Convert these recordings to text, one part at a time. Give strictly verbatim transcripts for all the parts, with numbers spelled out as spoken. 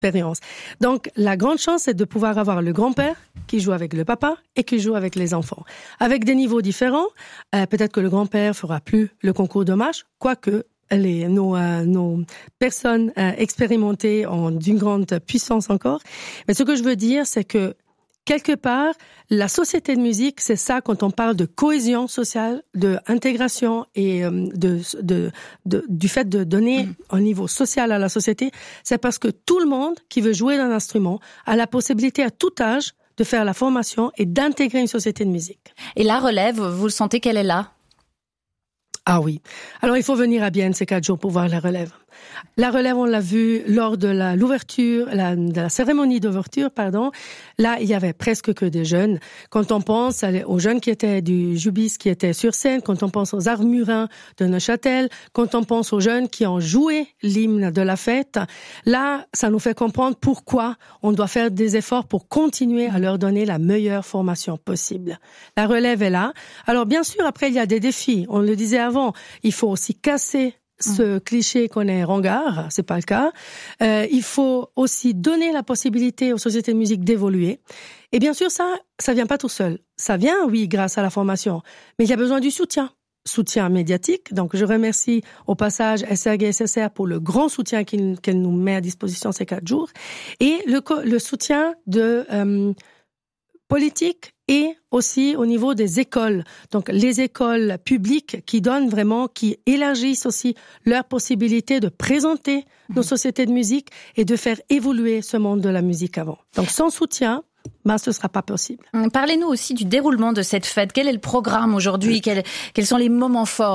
expérience. Donc, la grande chance, c'est de pouvoir avoir le grand-père qui joue avec le papa et qui joue avec les enfants. Avec des niveaux différents, euh, peut-être que le grand-père fera plus le concours de marche, quoique les, nos, euh, nos personnes euh, expérimentées ont d'une grande puissance encore. Mais ce que je veux dire, c'est que quelque part, la société de musique, c'est ça quand on parle de cohésion sociale, de intégration et euh, de, de, de, du fait de donner mmh. un niveau social à la société, c'est parce que tout le monde qui veut jouer d'un instrument a la possibilité à tout âge de faire la formation et d'intégrer une société de musique. Et la relève, vous le sentez qu'elle est là ? Ah oui. Alors, il faut venir à Bienne ces quatre jours pour voir la relève. La relève, on l'a vu lors de la, l'ouverture, la, de la cérémonie d'ouverture, pardon. Là, il y avait presque que des jeunes. Quand on pense aux jeunes qui étaient du Jubis, qui étaient sur scène, quand on pense aux Armurins de Neuchâtel, quand on pense aux jeunes qui ont joué l'hymne de la fête, là, ça nous fait comprendre pourquoi on doit faire des efforts pour continuer à leur donner la meilleure formation possible. La relève est là. Alors, bien sûr, après, il y a des défis. On le disait avant, il faut aussi casser ce cliché qu'on est ringard, c'est pas le cas. Euh, il faut aussi donner la possibilité aux sociétés de musique d'évoluer. Et bien sûr, ça, ça vient pas tout seul. Ça vient, oui, grâce à la formation, mais il y a besoin du soutien. Soutien médiatique. Donc, je remercie au passage S R G S S R pour le grand soutien qu'il, qu'elle nous met à disposition ces quatre jours. Et le, le soutien de euh, politique et aussi au niveau des écoles. Donc, les écoles publiques qui donnent vraiment, qui élargissent aussi leurs possibilités de présenter mmh. nos sociétés de musique et de faire évoluer ce monde de la musique avant. Donc, sans soutien, ben, ce ne sera pas possible. Parlez-nous aussi du déroulement de cette fête. Quel est le programme aujourd'hui ? Quels, quels sont les moments forts ?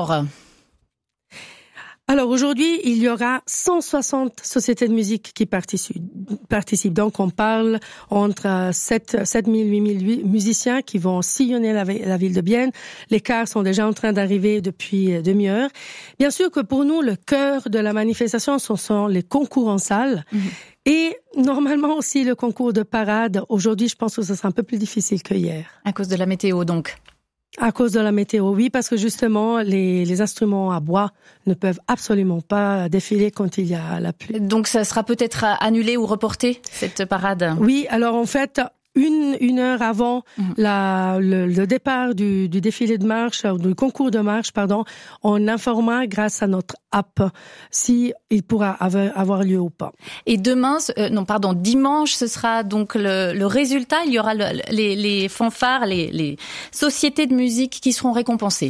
Alors aujourd'hui, il y aura cent soixante sociétés de musique qui participent. participent. Donc on parle entre sept mille, huit mille musiciens qui vont sillonner la, la ville de Bienne. Les cars sont déjà en train d'arriver depuis demi-heure. Bien sûr que pour nous, le cœur de la manifestation, ce sont les concours en salle. Mmh. Et normalement aussi le concours de parade. Aujourd'hui, je pense que ce sera un peu plus difficile que hier. À cause de la météo donc ? À cause de la météo, oui, parce que justement, les, les instruments à bois ne peuvent absolument pas défiler quand il y a la pluie. Donc ça sera peut-être annulé ou reporté, cette parade ? Oui, alors en fait, une, une heure avant mmh. la, le, le départ du, du défilé de marche, ou du concours de marche, pardon, on informera grâce à notre app si il pourra avoir lieu ou pas. Et demain, euh, non pardon, dimanche, ce sera donc le, le résultat. Il y aura le, les, les fanfares, les, les sociétés de musique qui seront récompensées.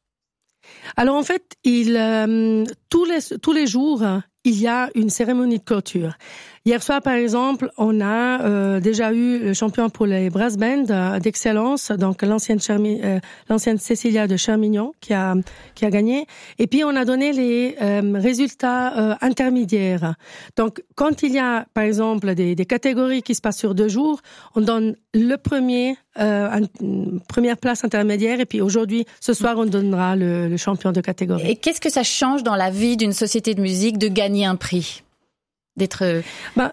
Alors en fait, il, euh, tous les tous les jours, il y a une cérémonie de clôture. Hier soir, par exemple, on a euh, déjà eu le champion pour les brass bands euh, d'excellence, donc l'ancienne Charmi, euh, l'ancienne Cécilia de Charmignon qui a qui a gagné. Et puis on a donné les euh, résultats euh, intermédiaires. Donc quand il y a, par exemple, des, des catégories qui se passent sur deux jours, on donne le premier euh, un, première place intermédiaire. Et puis aujourd'hui, ce soir, on donnera le, le champion de catégorie. Et qu'est-ce que ça change dans la vie d'une société de musique de gagner un prix ? D'être... Ben,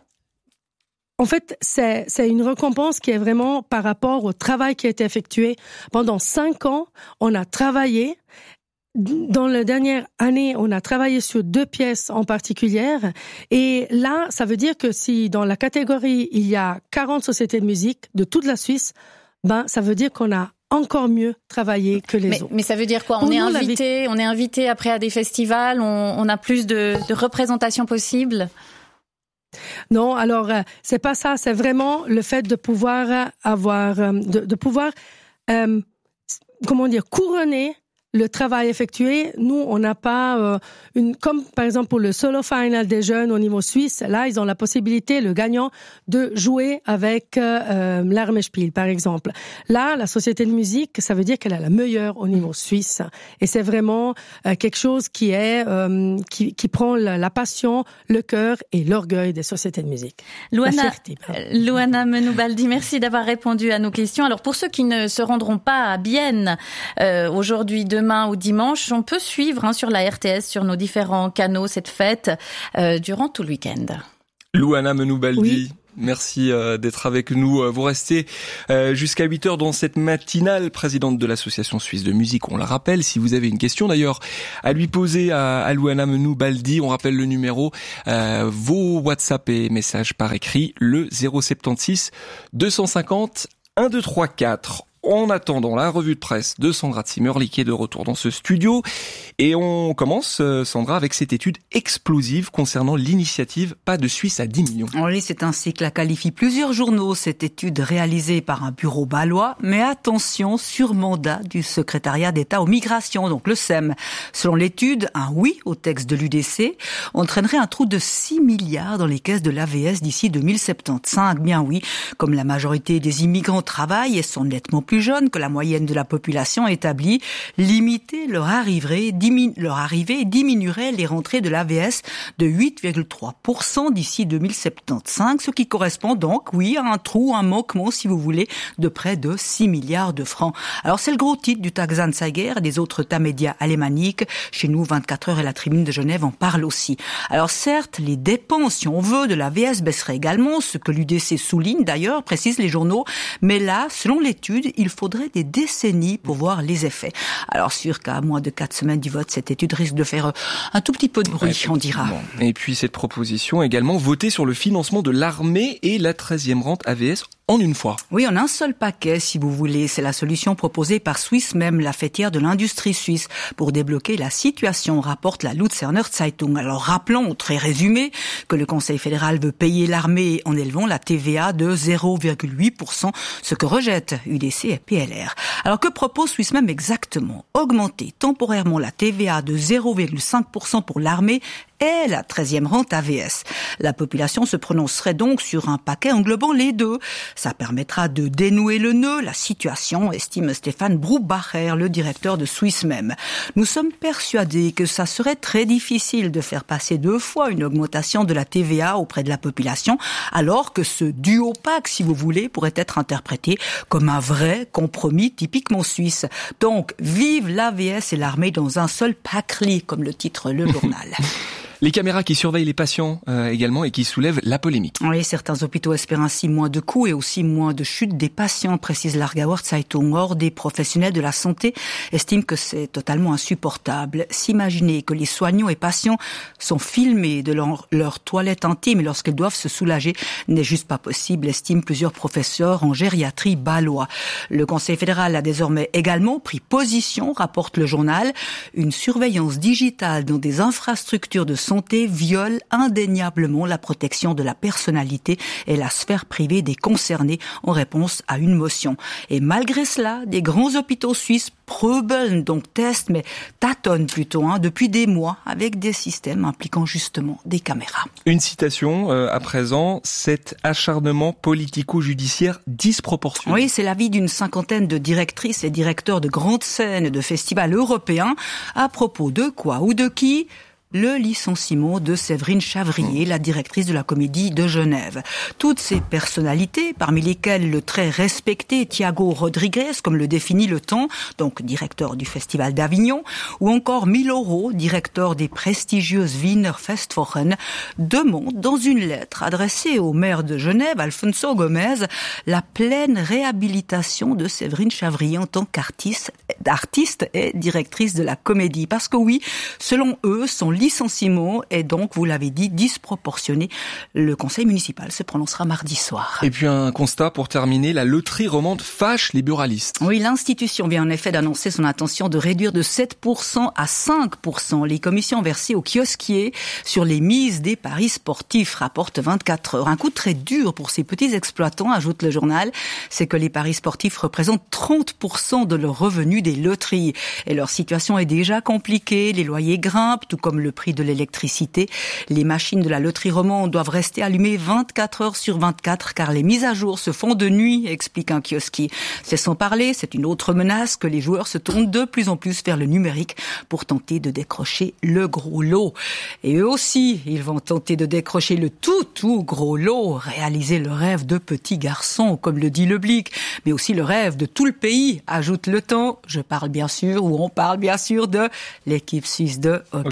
en fait, c'est, c'est une récompense qui est vraiment par rapport au travail qui a été effectué. Pendant cinq ans, on a travaillé. Dans la dernière année, on a travaillé sur deux pièces en particulier. Et là, ça veut dire que si dans la catégorie, il y a quarante sociétés de musique de toute la Suisse, ben, ça veut dire qu'on a encore mieux travaillé que les mais, autres. Mais ça veut dire quoi ? On est invité, on est invité après à des festivals, on, on a plus de, de représentation possible ? Non, alors euh, c'est pas ça, c'est vraiment le fait de pouvoir avoir, euh, de, de pouvoir, euh, comment dire, couronner le travail effectué. Nous, on n'a pas euh, une, comme par exemple pour le solo final des jeunes au niveau suisse. Là, ils ont la possibilité, le gagnant, de jouer avec euh, l'Armespiel, par exemple. Là, la société de musique, ça veut dire qu'elle est la meilleure au niveau suisse. Et c'est vraiment euh, quelque chose qui est euh, qui, qui prend la, la passion, le cœur et l'orgueil des sociétés de musique. Luana, Luana Menoubaldi, merci d'avoir répondu à nos questions. Alors pour ceux qui ne se rendront pas à Bienne euh, aujourd'hui, demain ou dimanche, on peut suivre hein, sur la R T S, sur nos différents canaux, cette fête euh, durant tout le week-end. Luana Menoubaldi, oui. Merci euh, d'être avec nous. Vous restez euh, jusqu'à huit heures dans cette matinale. Présidente de l'Association Suisse de Musique, on la rappelle. Si vous avez une question d'ailleurs à lui poser à, à Luana Menoubaldi, on rappelle le numéro, euh, vos WhatsApp et messages par écrit, le zéro soixante-six deux cent cinquante un deux trois quatre. En attendant la revue de presse de Sandra Zimmerli qui est de retour dans ce studio. Et on commence, Sandra, avec cette étude explosive concernant l'initiative Pas de Suisse à dix millions. Oui, c'est ainsi que la qualifient plusieurs journaux, cette étude réalisée par un bureau bâlois. Mais attention, sur mandat du secrétariat d'État aux migrations, donc le S E M. Selon l'étude, un oui au texte de l'U D C entraînerait un trou de six milliards dans les caisses de l'A V S d'ici deux mille soixante-quinze. Bien oui, comme la majorité des immigrants travaillent et sont nettement plus jeunes que la moyenne de la population établie, limiter leur arrivée, diminu- leur arrivée diminuerait les rentrées de l'A V S de huit virgule trois pour cent d'ici deux mille soixante-quinze, ce qui correspond donc, oui, à un trou, un manquement, si vous voulez, de près de six milliards de francs. Alors c'est le gros titre du Tagesanzeiger et des autres tas médias alémaniques. Chez nous, vingt-quatre heures et la Tribune de Genève en parlent aussi. Alors certes, les dépenses, si on veut, de l'A V S baisseraient également, ce que l'U D C souligne d'ailleurs, précisent les journaux, mais là, selon l'étude, il faudrait des décennies pour voir les effets. Alors sûr qu'à moins de quatre semaines du vote, cette étude risque de faire un tout petit peu de bruit, ouais, on dira. Et puis cette proposition également votée sur le financement de l'armée et la treizième rente A V S en une fois. Oui, en un seul paquet, si vous voulez. C'est la solution proposée par Swissmem, la fêtière de l'industrie suisse, pour débloquer la situation, rapporte la Luzerner Zeitung. Alors rappelons, très résumé, que le Conseil fédéral veut payer l'armée en élevant la T V A de zéro virgule huit pour cent, ce que rejettent U D C et P L R. Alors que propose Swissmem exactement? Augmenter temporairement la T V A de zéro virgule cinq pour cent pour l'armée et la treizième rente A V S. La population se prononcerait donc sur un paquet englobant les deux. Ça permettra de dénouer le nœud, la situation, estime Stéphane Brubacher, le directeur de Swissmem. Nous sommes persuadés que ça serait très difficile de faire passer deux fois une augmentation de la T V A auprès de la population, alors que ce duo pack, si vous voulez, pourrait être interprété comme un vrai compromis typiquement suisse. Donc, vive l'A V S et l'armée dans un seul packli, comme le titre le journal. Les caméras qui surveillent les patients euh, également et qui soulèvent la polémique. Oui, certains hôpitaux espèrent ainsi moins de coûts et aussi moins de chutes des patients, précise l'Aargauer Zeitung. Or, des professionnels de la santé estiment que c'est totalement insupportable. S'imaginer que les soignants et patients sont filmés de leur, leur toilette intime lorsqu'ils doivent se soulager n'est juste pas possible, estiment plusieurs professeurs en gériatrie bâlois. Le Conseil fédéral a désormais également pris position, rapporte le journal. Une surveillance digitale dans des infrastructures de santé viole indéniablement la protection de la personnalité et la sphère privée des concernés en réponse à une motion. Et malgré cela, des grands hôpitaux suisses pröbeln, donc testent, mais tâtonnent plutôt, hein, depuis des mois, avec des systèmes impliquant justement des caméras. Une citation euh, à présent, cet acharnement politico-judiciaire disproportionné. Oui, c'est l'avis d'une cinquantaine de directrices et directeurs de grandes scènes et de festivals européens à propos de quoi ou de qui? Le licenciement de Séverine Chavrier, la directrice de la Comédie de Genève. Toutes ces personnalités, parmi lesquelles le très respecté Thiago Rodriguez, comme le définit Le Temps, donc directeur du Festival d'Avignon, ou encore Miloro, directeur des prestigieuses Wiener Festwochen, demandent dans une lettre adressée au maire de Genève, Alfonso Gomez, la pleine réhabilitation de Séverine Chavrier en tant qu'artiste artiste et directrice de la Comédie. Parce que oui, selon eux, son licenciement est donc, vous l'avez dit, disproportionné. Le conseil municipal se prononcera mardi soir. Et puis un constat pour terminer, la loterie romande fâche les buralistes. Oui, l'institution vient en effet d'annoncer son intention de réduire de sept pour cent à cinq pour cent les commissions versées aux kiosquiers sur les mises des paris sportifs, rapporte vingt-quatre heures. Un coup très dur pour ces petits exploitants, ajoute le journal, c'est que les paris sportifs représentent trente pour cent de leurs revenus des loteries. Et leur situation est déjà compliquée, les loyers grimpent, tout comme le prix de l'électricité. Les machines de la loterie romande doivent rester allumées vingt-quatre heures sur vingt-quatre car les mises à jour se font de nuit, explique un kiosquier. C'est sans parler, c'est une autre menace que les joueurs se tournent de plus en plus vers le numérique pour tenter de décrocher le gros lot. Et eux aussi, ils vont tenter de décrocher le tout, tout gros lot, réaliser le rêve de petits garçons, comme le dit le Blick, mais aussi le rêve de tout le pays, ajoute Le Temps. Je parle bien sûr, ou on parle bien sûr de l'équipe suisse de hockey, hockey sur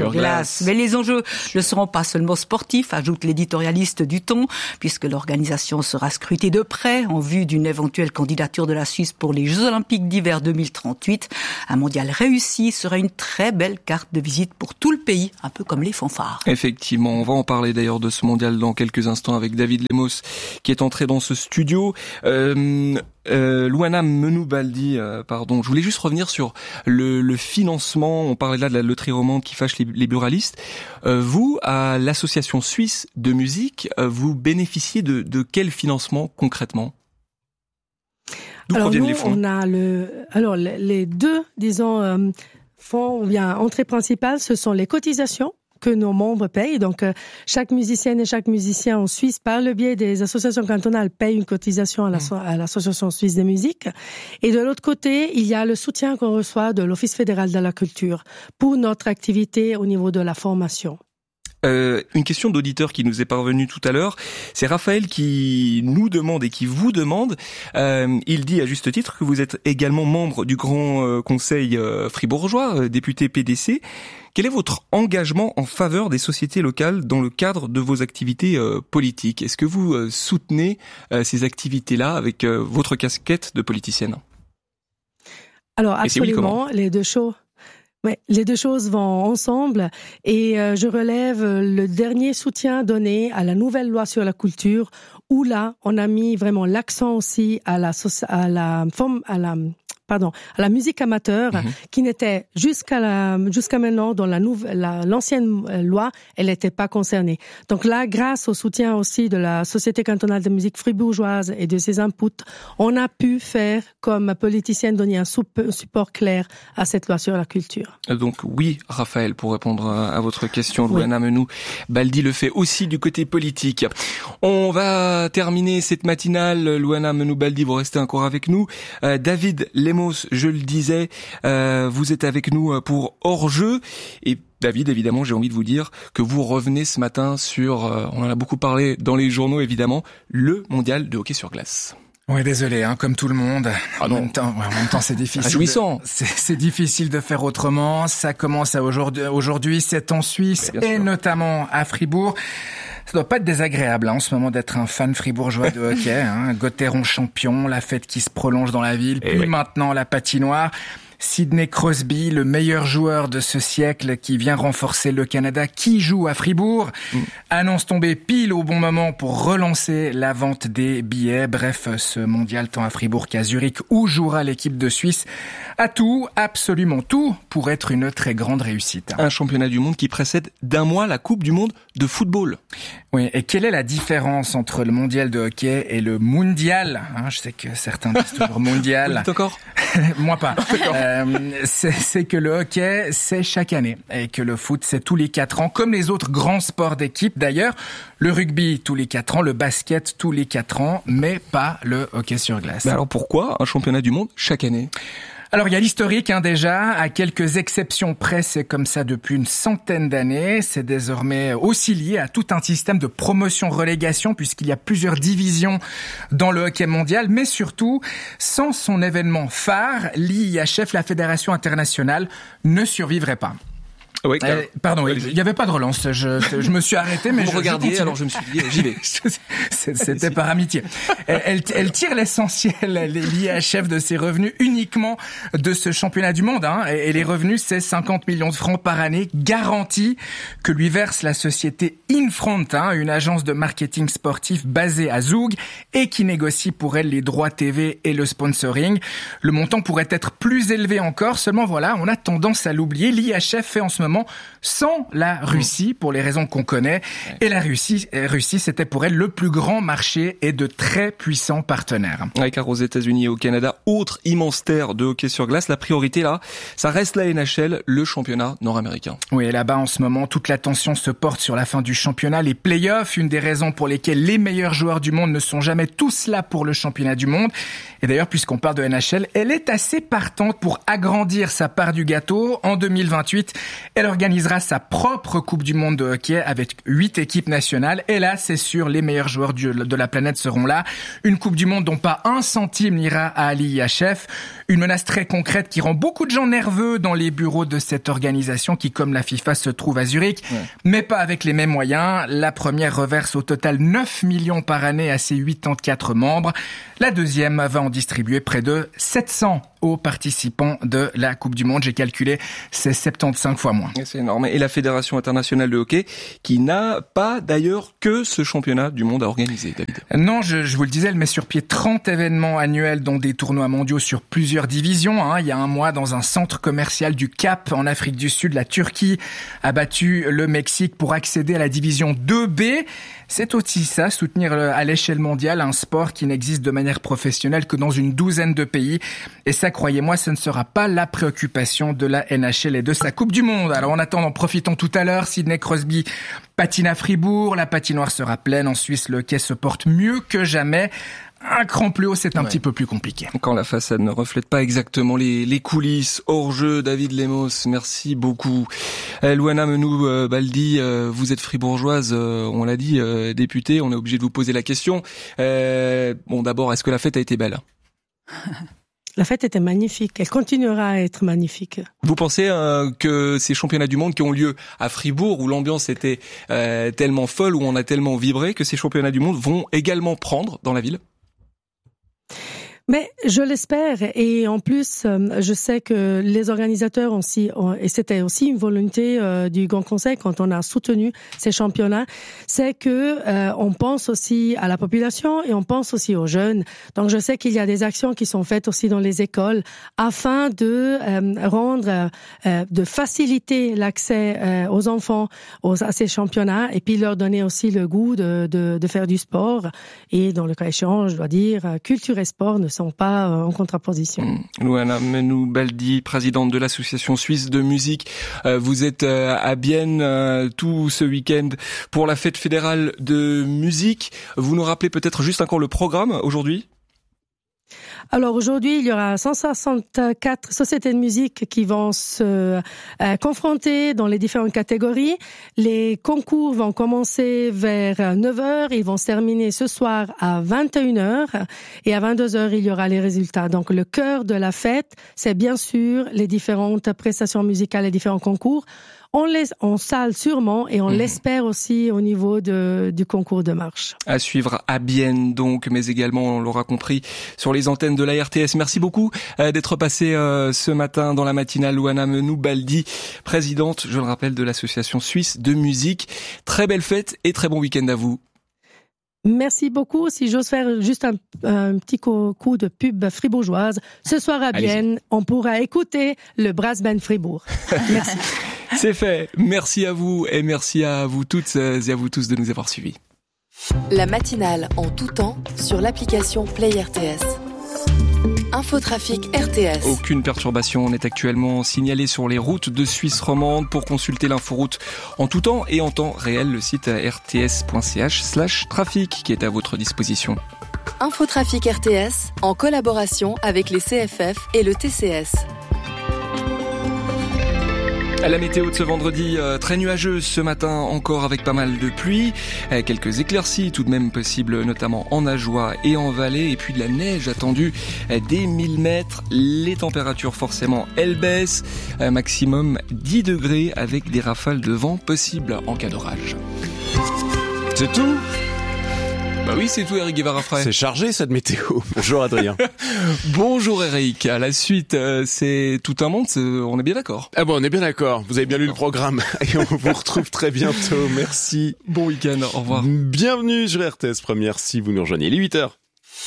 sur glace. Mais les enjeux ne seront pas seulement sportifs, ajoute l'éditorialiste du Ton, puisque l'organisation sera scrutée de près en vue d'une éventuelle candidature de la Suisse pour les Jeux Olympiques d'hiver deux mille trente-huit. Un mondial réussi sera une très belle carte de visite pour tout le pays, un peu comme les fanfares. Effectivement, on va en parler d'ailleurs de ce mondial dans quelques instants avec David Lemos qui est entré dans ce studio. Euh, euh, Luana Menoubaldi, euh, pardon, je voulais juste revenir sur le, le financement. On parlait là de la loterie romande qui fâche les, les buralistes. Euh, vous, à l'association suisse de musique, euh, vous bénéficiez de, de quel financement concrètement ? D'où alors proviennent nous, les fonds ? On a le, alors les deux, disons, euh, fonds, ou bien entrée principale, ce sont les cotisations que nos membres payent. Donc, euh, chaque musicienne et chaque musicien en Suisse, par le biais des associations cantonales, paye une cotisation à, la, mmh. à l'association suisse de musique. Et de l'autre côté, il y a le soutien qu'on reçoit de l'Office fédéral de la culture pour notre activité au niveau de la formation. Euh, une question d'auditeur qui nous est parvenue tout à l'heure, c'est Raphaël qui nous demande et qui vous demande, euh, il dit à juste titre que vous êtes également membre du Grand euh, Conseil euh, fribourgeois, euh, député P D C. Quel est votre engagement en faveur des sociétés locales dans le cadre de vos activités euh, politiques ? Est-ce que vous euh, soutenez euh, ces activités-là avec euh, votre casquette de politicienne ? Alors absolument, oui, les deux choses. Ouais, les deux choses vont ensemble et euh, je relève le dernier soutien donné à la nouvelle loi sur la culture où là on a mis vraiment l'accent aussi à la à la forme à la pardon à la musique amateur mmh. qui n'était jusqu'à la jusqu'à maintenant dans la nouvelle la, l'ancienne loi elle n'était pas concernée. Donc là grâce au soutien aussi de la Société cantonale de musique fribourgeoise et de ses inputs, on a pu faire comme politicienne donner un support clair à cette loi sur la culture. Donc oui, Raphaël, pour répondre à votre question, Luana oui. Menou Baldi le fait aussi du côté politique. On va terminer cette matinale. Luana Menou Baldi, vous restez encore avec nous. Euh, David Lemos, je le disais, euh, vous êtes avec nous pour hors-jeu. Et David, évidemment, j'ai envie de vous dire que vous revenez ce matin sur, euh, on en a beaucoup parlé dans les journaux, évidemment, le mondial de hockey sur glace. Oui, désolé, hein, comme tout le monde. Ah non. En même temps, ouais, en même temps, c'est difficile. Réjouissant. De, c'est, c'est difficile de faire autrement. Ça commence à aujourd'hui. Aujourd'hui, c'est en Suisse et sûr. Notamment à Fribourg. Ça doit pas être désagréable hein, en ce moment d'être un fan fribourgeois de hockey. Hein. Gotteron champion, la fête qui se prolonge dans la ville, et puis oui. maintenant la patinoire. Sidney Crosby, le meilleur joueur de ce siècle qui vient renforcer le Canada, qui joue à Fribourg, mmh. annonce tomber pile au bon moment pour relancer la vente des billets. Bref, ce mondial tant à Fribourg qu'à Zurich, où jouera l'équipe de Suisse, a tout, absolument tout, pour être une très grande réussite. Un championnat du monde qui précède d'un mois la Coupe du monde de football. Oui, et quelle est la différence entre le mondial de hockey et le mondial hein, je sais que certains disent toujours mondial. Vous dites encore ? Moi pas. Euh, c'est, c'est que le hockey, c'est chaque année. Et que le foot, c'est tous les quatre ans. Comme les autres grands sports d'équipe d'ailleurs. Le rugby, tous les quatre ans. Le basket, tous les quatre ans. Mais pas le hockey sur glace. Mais alors pourquoi un championnat du monde chaque année ? Alors, il y a l'historique, hein, déjà. À quelques exceptions près, c'est comme ça depuis une centaine d'années. C'est désormais aussi lié à tout un système de promotion-relégation, puisqu'il y a plusieurs divisions dans le hockey mondial. Mais surtout, sans son événement phare, l'I I H F, la Fédération internationale, ne survivrait pas. Oui, euh, pardon, il n'y avait pas de relance. Je, je me suis arrêté, mais vous je regardiez, alors je me suis dit, j'y vais. C'était par amitié. Elle, elle tire l'essentiel, l'I H F, de ses revenus uniquement de ce championnat du monde. Hein, et les revenus, c'est cinquante millions de francs par année garantis que lui verse la société Infront, hein, une agence de marketing sportif basée à Zug et qui négocie pour elle les droits T V et le sponsoring. Le montant pourrait être plus élevé encore. Seulement voilà, on a tendance à l'oublier. L'I H F fait en ce moment sans la Russie, pour les raisons qu'on connaît. Et la Russie, Russie, c'était pour elle le plus grand marché et de très puissants partenaires. Ouais, car aux États-Unis et au Canada, autre immense terre de hockey sur glace, la priorité là, ça reste la N H L, le championnat nord-américain. Oui, et là-bas, en ce moment, toute l'attention se porte sur la fin du championnat, les play-offs, une des raisons pour lesquelles les meilleurs joueurs du monde ne sont jamais tous là pour le championnat du monde. Et d'ailleurs, puisqu'on parle de N H L, elle est assez partante pour agrandir sa part du gâteau. En deux mille vingt-huit, Elle organisera sa propre Coupe du Monde de hockey avec huit équipes nationales. Et là, c'est sûr, les meilleurs joueurs du, de la planète seront là. Une Coupe du Monde dont pas un centime n'ira à l'I I H F. Une menace très concrète qui rend beaucoup de gens nerveux dans les bureaux de cette organisation qui, comme la FIFA, se trouve à Zurich. Ouais. Mais pas avec les mêmes moyens. La première reverse au total neuf millions par année à ses quatre-vingt-quatorze membres. La deuxième va en distribuer près de sept cents aux participants de la Coupe du Monde. J'ai calculé, c'est soixante-quinze fois moins. C'est énorme. Et la Fédération internationale de hockey, qui n'a pas d'ailleurs que ce championnat du monde à organiser, David. Non, je, je vous le disais, elle met sur pied trente événements annuels, dont des tournois mondiaux sur plusieurs divisions. Hein. Il y a un mois, dans un centre commercial du Cap, en Afrique du Sud, la Turquie a battu le Mexique pour accéder à la division deux B. C'est aussi ça, soutenir à l'échelle mondiale un sport qui n'existe de manière professionnelle que dans une douzaine de pays. Et ça, croyez-moi, ce ne sera pas la préoccupation de la N H L et de sa Coupe du Monde. Alors en attendant, profitons tout à l'heure. Sidney Crosby patine à Fribourg. La patinoire sera pleine. En Suisse, le hockey se porte mieux que jamais. Un cran plus haut, c'est un ouais. petit peu plus compliqué. Quand la façade ne reflète pas exactement les, les coulisses, hors jeu, David Lemos, merci beaucoup. Euh, Luana Menou-Baldi, euh, vous êtes fribourgeoise, euh, on l'a dit, euh, députée, on est obligé de vous poser la question. Euh, bon, d'abord, est-ce que la fête a été belle ? La fête était magnifique, elle continuera à être magnifique. Vous pensez euh, que ces championnats du monde qui ont lieu à Fribourg, où l'ambiance était euh, tellement folle, où on a tellement vibré, que ces championnats du monde vont également prendre dans la ville ? Mais je l'espère, et en plus, je sais que les organisateurs aussi, et c'était aussi une volonté du Grand Conseil quand on a soutenu ces championnats, c'est que euh, on pense aussi à la population et on pense aussi aux jeunes. Donc je sais qu'il y a des actions qui sont faites aussi dans les écoles afin de euh, rendre, euh, de faciliter l'accès euh, aux enfants aux, à ces championnats et puis leur donner aussi le goût de, de, de faire du sport. Et dans le cas échéant, je dois dire, culture et sport ne sont pas en contraposition. Mmh. Luana Menou-Baldi, présidente de l'association suisse de musique, euh, vous êtes euh, à Bienne euh, tout ce week-end pour la fête fédérale de musique. Vous nous rappelez peut-être juste encore le programme aujourd'hui ? Alors aujourd'hui, il y aura cent soixante-quatre sociétés de musique qui vont se euh, confronter dans les différentes catégories. Les concours vont commencer vers neuf heures, ils vont se terminer ce soir à vingt et une heures et à vingt-deux heures, il y aura les résultats. Donc le cœur de la fête, c'est bien sûr les différentes prestations musicales et différents concours. On les, on salle sûrement et on mmh. l'espère aussi au niveau de, du concours de marche. À suivre à Bienne donc, mais également, on l'aura compris, sur les antennes de la R T S. Merci beaucoup euh, d'être passé euh, ce matin dans la matinale. Luana Menou-Baldi, présidente, je le rappelle, de l'association suisse de musique. Très belle fête et très bon week-end à vous. Merci beaucoup. Si j'ose faire juste un, un petit coup de pub fribourgeoise, ce soir à Bienne, allez-y, on pourra écouter le Brass Band Fribourg. Merci. C'est fait. Merci à vous et merci à vous toutes et à vous tous de nous avoir suivis. La matinale en tout temps sur l'application Play R T S. Infotrafic R T S. Aucune perturbation n'est actuellement signalée sur les routes de Suisse romande. Pour consulter l'inforoute en tout temps et en temps réel, le site r t s point c h slash trafic qui est à votre disposition. Infotrafic R T S en collaboration avec les C F F et le T C S. La météo de ce vendredi, euh, très nuageuse ce matin, encore avec pas mal de pluie, euh, quelques éclaircies tout de même possibles, notamment en Ajoie et en Valais, et puis de la neige attendue euh, des mille mètres. Les températures forcément elles baissent, euh, maximum dix degrés avec des rafales de vent possibles en cas d'orage. C'est tout ? Bah oui, c'est tout, Eric Guevara-Frey. C'est chargé, cette météo. Bonjour, Adrien. Bonjour, Eric. À la suite, euh, c'est tout un monde, on est bien d'accord. Ah bon, on est bien d'accord. Vous avez bien lu le programme. Et on vous retrouve très bientôt. Merci. Bon week-end, au revoir. Bienvenue sur R T S Première si vous nous rejoignez. Il est huit heures.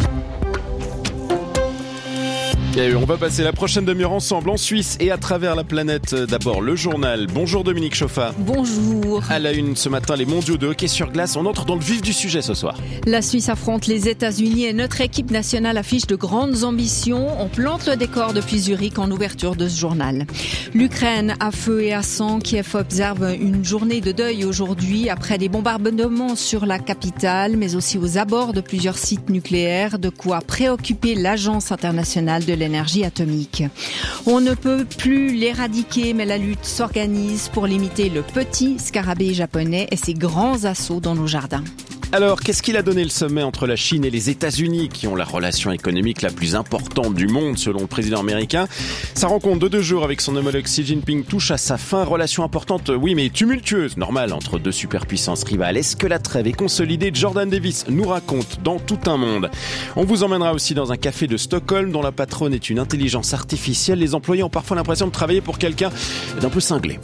Et on va passer la prochaine demi-heure ensemble en Suisse et à travers la planète. D'abord le journal. Bonjour Dominique Chauffa. Bonjour. À la une ce matin, les mondiaux de hockey sur glace. On entre dans le vif du sujet ce soir. La Suisse affronte les États-Unis et notre équipe nationale affiche de grandes ambitions. On plante le décor depuis Zurich en ouverture de ce journal. L'Ukraine à feu et à sang. Kiev observe une journée de deuil aujourd'hui après des bombardements sur la capitale, mais aussi aux abords de plusieurs sites nucléaires. De quoi préoccuper l'Agence internationale de l'énergie atomique. On ne peut plus l'éradiquer, mais la lutte s'organise pour limiter le petit scarabée japonais et ses grands assauts dans nos jardins. Alors, qu'est-ce qu'il a donné le sommet entre la Chine et les États-Unis, qui ont la relation économique la plus importante du monde selon le président américain? Sa rencontre de deux jours avec son homologue Xi Jinping touche à sa fin. Relation importante, oui, mais tumultueuse, normale, entre deux superpuissances rivales. Est-ce que la trêve est consolidée? Jordan Davis nous raconte dans Tout un monde. On vous emmènera aussi dans un café de Stockholm dont la patronne est une intelligence artificielle. Les employés ont parfois l'impression de travailler pour quelqu'un d'un peu cinglé.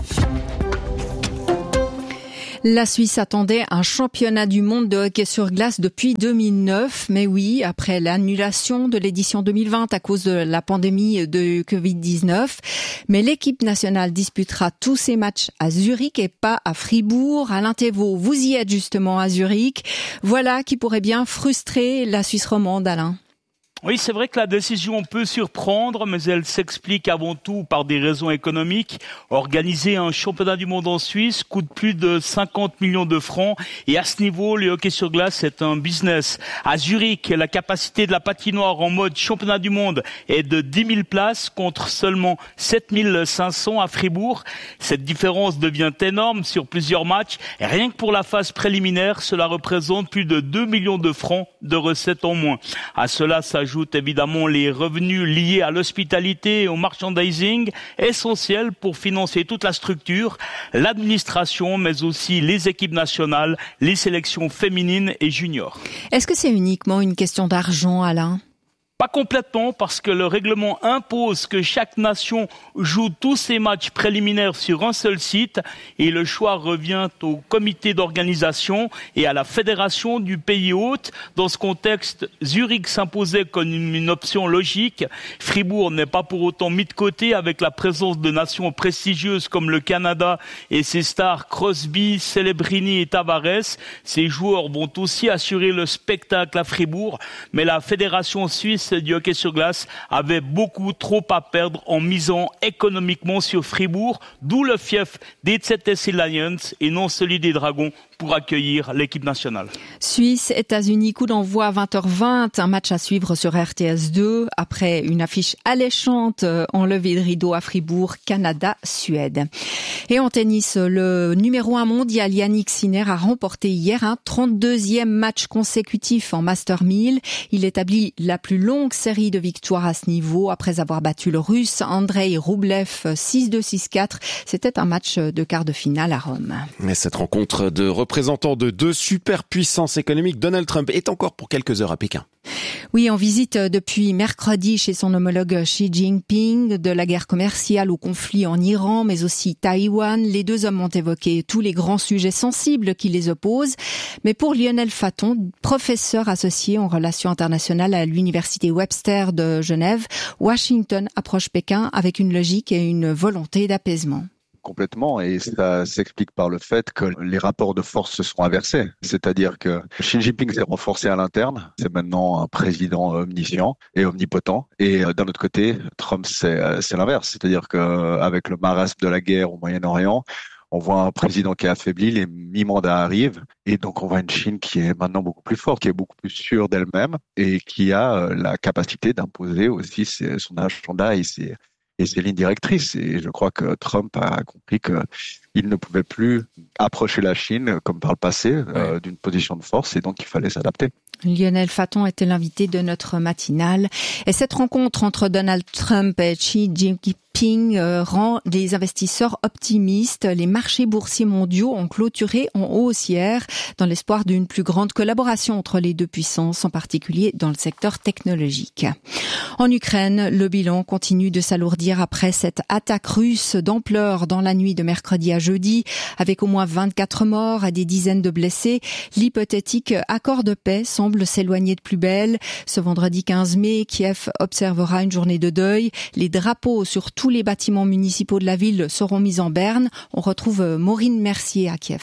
La Suisse attendait un championnat du monde de hockey sur glace depuis deux mille neuf, mais oui, après l'annulation de l'édition deux mille vingt à cause de la pandémie de covid dix-neuf. Mais l'équipe nationale disputera tous ses matchs à Zurich et pas à Fribourg. Alain Thévault, vous y êtes justement à Zurich. Voilà qui pourrait bien frustrer la Suisse romande, Alain. Oui, c'est vrai que la décision peut surprendre, mais elle s'explique avant tout par des raisons économiques. Organiser un championnat du monde en Suisse coûte plus de cinquante millions de francs et à ce niveau, le hockey sur glace est un business. À Zurich, la capacité de la patinoire en mode championnat du monde est de dix mille places contre seulement sept mille cinq cents à Fribourg. Cette différence devient énorme sur plusieurs matchs. Et rien que pour la phase préliminaire, cela représente plus de deux millions de francs de recettes en moins. À cela s'ajoute Ajoute évidemment les revenus liés à l'hospitalité et au merchandising, essentiels pour financer toute la structure, l'administration, mais aussi les équipes nationales, les sélections féminines et juniors. Est-ce que c'est uniquement une question d'argent, Alain ? Pas complètement, parce que le règlement impose que chaque nation joue tous ses matchs préliminaires sur un seul site et le choix revient au comité d'organisation et à la fédération du pays hôte. Dans ce contexte, Zurich s'imposait comme une option logique. Fribourg n'est pas pour autant mis de côté avec la présence de nations prestigieuses comme le Canada et ses stars Crosby, Celebrini et Tavares. Ces joueurs vont aussi assurer le spectacle à Fribourg, mais la fédération suisse du hockey sur glace avait beaucoup trop à perdre en misant économiquement sur Fribourg, d'où le fief des Z T C Lions et non celui des Dragons pour accueillir l'équipe nationale. Suisse, États-Unis, coup d'envoi à vingt heures vingt, un match à suivre sur R T S deux, après une affiche alléchante en levée de rideau à Fribourg, Canada, Suède. Et en tennis, le numéro un mondial Yannick Sinner a remporté hier un trente-deuxième match consécutif en Master mille. Il établit la plus longue série de victoires à ce niveau après avoir battu le Russe Andrei Rublev six deux six quatre. C'était un match de quart de finale à Rome. Mais cette rencontre de représentants de deux superpuissances économiques, Donald Trump est encore pour quelques heures à Pékin. Oui, en visite depuis mercredi chez son homologue Xi Jinping, de la guerre commerciale au conflit en Iran, mais aussi Taïwan. Les deux hommes ont évoqué tous les grands sujets sensibles qui les opposent. Mais pour Lionel Faton, professeur associé en relations internationales à l'université Webster de Genève, Washington approche Pékin avec une logique et une volonté d'apaisement. Complètement, et ça s'explique par le fait que les rapports de force se sont inversés. C'est-à-dire que Xi Jinping s'est renforcé à l'interne, c'est maintenant un président omniscient et omnipotent. Et d'un autre côté, Trump, c'est, c'est l'inverse. C'est-à-dire qu'avec le marasme de la guerre au Moyen-Orient, on voit un président qui est affaibli, les mi-mandats arrivent, et donc on voit une Chine qui est maintenant beaucoup plus forte, qui est beaucoup plus sûre d'elle-même, et qui a la capacité d'imposer aussi ses, son agenda et ses et ses lignes directrices. Et je crois que Trump a compris qu'il ne pouvait plus approcher la Chine, comme par le passé, ouais. euh, d'une position de force, et donc il fallait s'adapter. Lionel Faton était l'invité de notre matinale. Et cette rencontre entre Donald Trump et Xi Jinping euh, rend les investisseurs optimistes. Les marchés boursiers mondiaux ont clôturé en hausse hier dans l'espoir d'une plus grande collaboration entre les deux puissances, en particulier dans le secteur technologique. En Ukraine, le bilan continue de s'alourdir après cette attaque russe d'ampleur dans la nuit de mercredi à jeudi, avec au moins vingt-quatre morts et des dizaines de blessés. L'hypothétique accord de paix semble s'éloigner de plus belle. Ce vendredi quinze mai, Kiev observera une journée de deuil. Les drapeaux sur tous les bâtiments municipaux de la ville seront mis en berne. On retrouve Maureen Mercier à Kiev.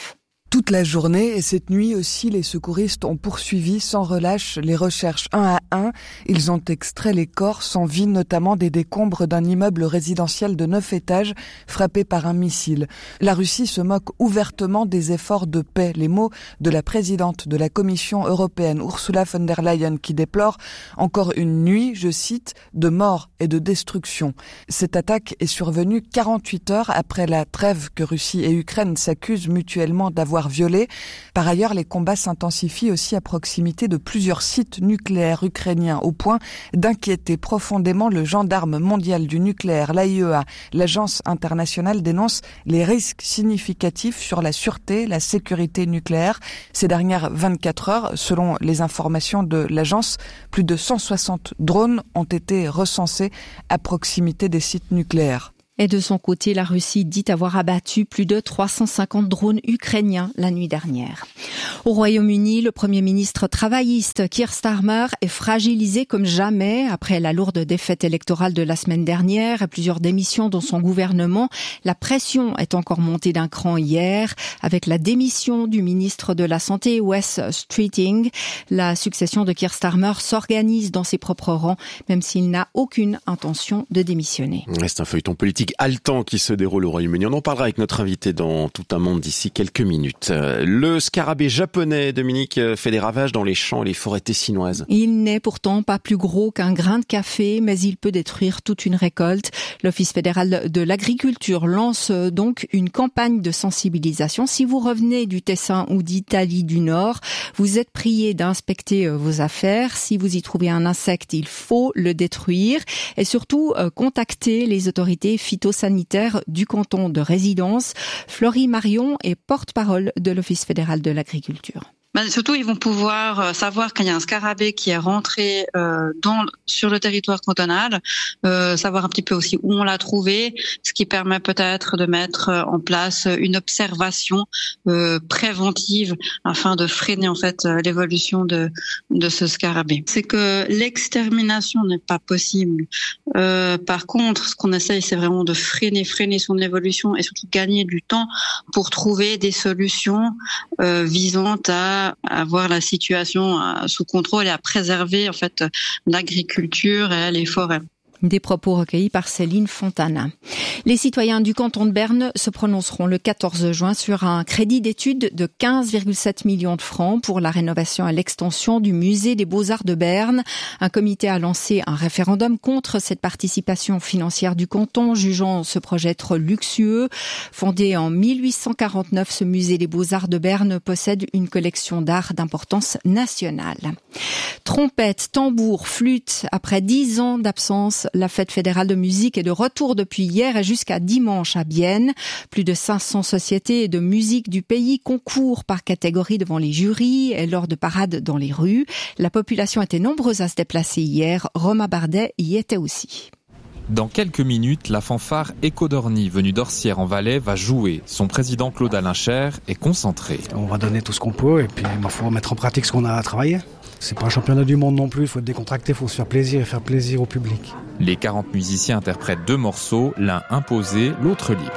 toute la journée et cette nuit aussi, les secouristes ont poursuivi sans relâche les recherches un à un. Ils ont extrait les corps sans vie, notamment des décombres d'un immeuble résidentiel de neuf étages frappé par un missile. La Russie se moque ouvertement des efforts de paix. Les mots de la présidente de la Commission européenne, Ursula von der Leyen, qui déplore encore une nuit, je cite, de mort et de destruction. Cette attaque est survenue quarante-huit heures après la trêve que Russie et Ukraine s'accusent mutuellement d'avoir violée. Par ailleurs, les combats s'intensifient aussi à proximité de plusieurs sites nucléaires ukrainiens, au point d'inquiéter profondément le gendarme mondial du nucléaire, l'A I E A. L'agence internationale dénonce les risques significatifs sur la sûreté, la sécurité nucléaire. Ces dernières vingt-quatre heures, selon les informations de l'agence, plus de cent soixante drones ont été recensés à proximité des sites nucléaires. Et de son côté, la Russie dit avoir abattu plus de trois cent cinquante drones ukrainiens la nuit dernière. Au Royaume-Uni, le Premier ministre travailliste Keir Starmer est fragilisé comme jamais après la lourde défaite électorale de la semaine dernière et plusieurs démissions dans son gouvernement. La pression est encore montée d'un cran hier avec la démission du ministre de la Santé, Wes Streeting. La succession de Keir Starmer s'organise dans ses propres rangs, même s'il n'a aucune intention de démissionner. C'est un feuilleton politique haletant qui se déroule au Royaume-Uni. On en parlera avec notre invité dans Tout un monde d'ici quelques minutes. Le scarabée japonais, Dominique, fait des ravages dans les champs et les forêts tessinoises. Il n'est pourtant pas plus gros qu'un grain de café, mais il peut détruire toute une récolte. L'Office fédéral de l'agriculture lance donc une campagne de sensibilisation. Si vous revenez du Tessin ou d'Italie du Nord, vous êtes prié d'inspecter vos affaires. Si vous y trouvez un insecte, il faut le détruire et surtout contacter les autorités phytosanitaires du canton de résidence. Florie Marion est porte-parole de l'Office fédéral de l'agriculture. Ben, surtout, ils vont pouvoir savoir qu'il y a un scarabée qui est rentré euh, dans sur le territoire cantonal, euh, savoir un petit peu aussi où on l'a trouvé, ce qui permet peut-être de mettre en place une observation euh, préventive afin de freiner en fait l'évolution de de ce scarabée. C'est que l'extermination n'est pas possible. Euh, par contre, ce qu'on essaye, c'est vraiment de freiner, freiner son évolution et surtout gagner du temps pour trouver des solutions euh, visant à avoir la situation sous contrôle et à préserver en fait l'agriculture et les forêts. Des propos recueillis par Céline Fontana. Les citoyens du canton de Berne se prononceront le quatorze juin sur un crédit d'études de quinze virgule sept millions de francs pour la rénovation et l'extension du musée des Beaux-Arts de Berne. Un comité a lancé un référendum contre cette participation financière du canton, jugeant ce projet trop luxueux. Fondé en mille huit cent quarante-neuf, ce musée des Beaux-Arts de Berne possède une collection d'art d'importance nationale. Trompettes, tambours, flûtes, après dix ans d'absence, la fête fédérale de musique est de retour depuis hier et jusqu'à dimanche à Bienne. Plus de cinq cents sociétés de musique du pays concourent par catégorie devant les jurys et lors de parades dans les rues. La population était nombreuse à se déplacer hier. Romain Bardet y était aussi. Dans quelques minutes, la fanfare Écho d'Orny, venue d'Orsières en Valais, va jouer. Son président Claude Alain-Cher est concentré. On va donner tout ce qu'on peut et puis il faut mettre en pratique ce qu'on a travaillé. C'est pas un championnat du monde non plus, il faut être décontracté, il faut se faire plaisir et faire plaisir au public. Les quarante musiciens interprètent deux morceaux, l'un imposé, l'autre libre.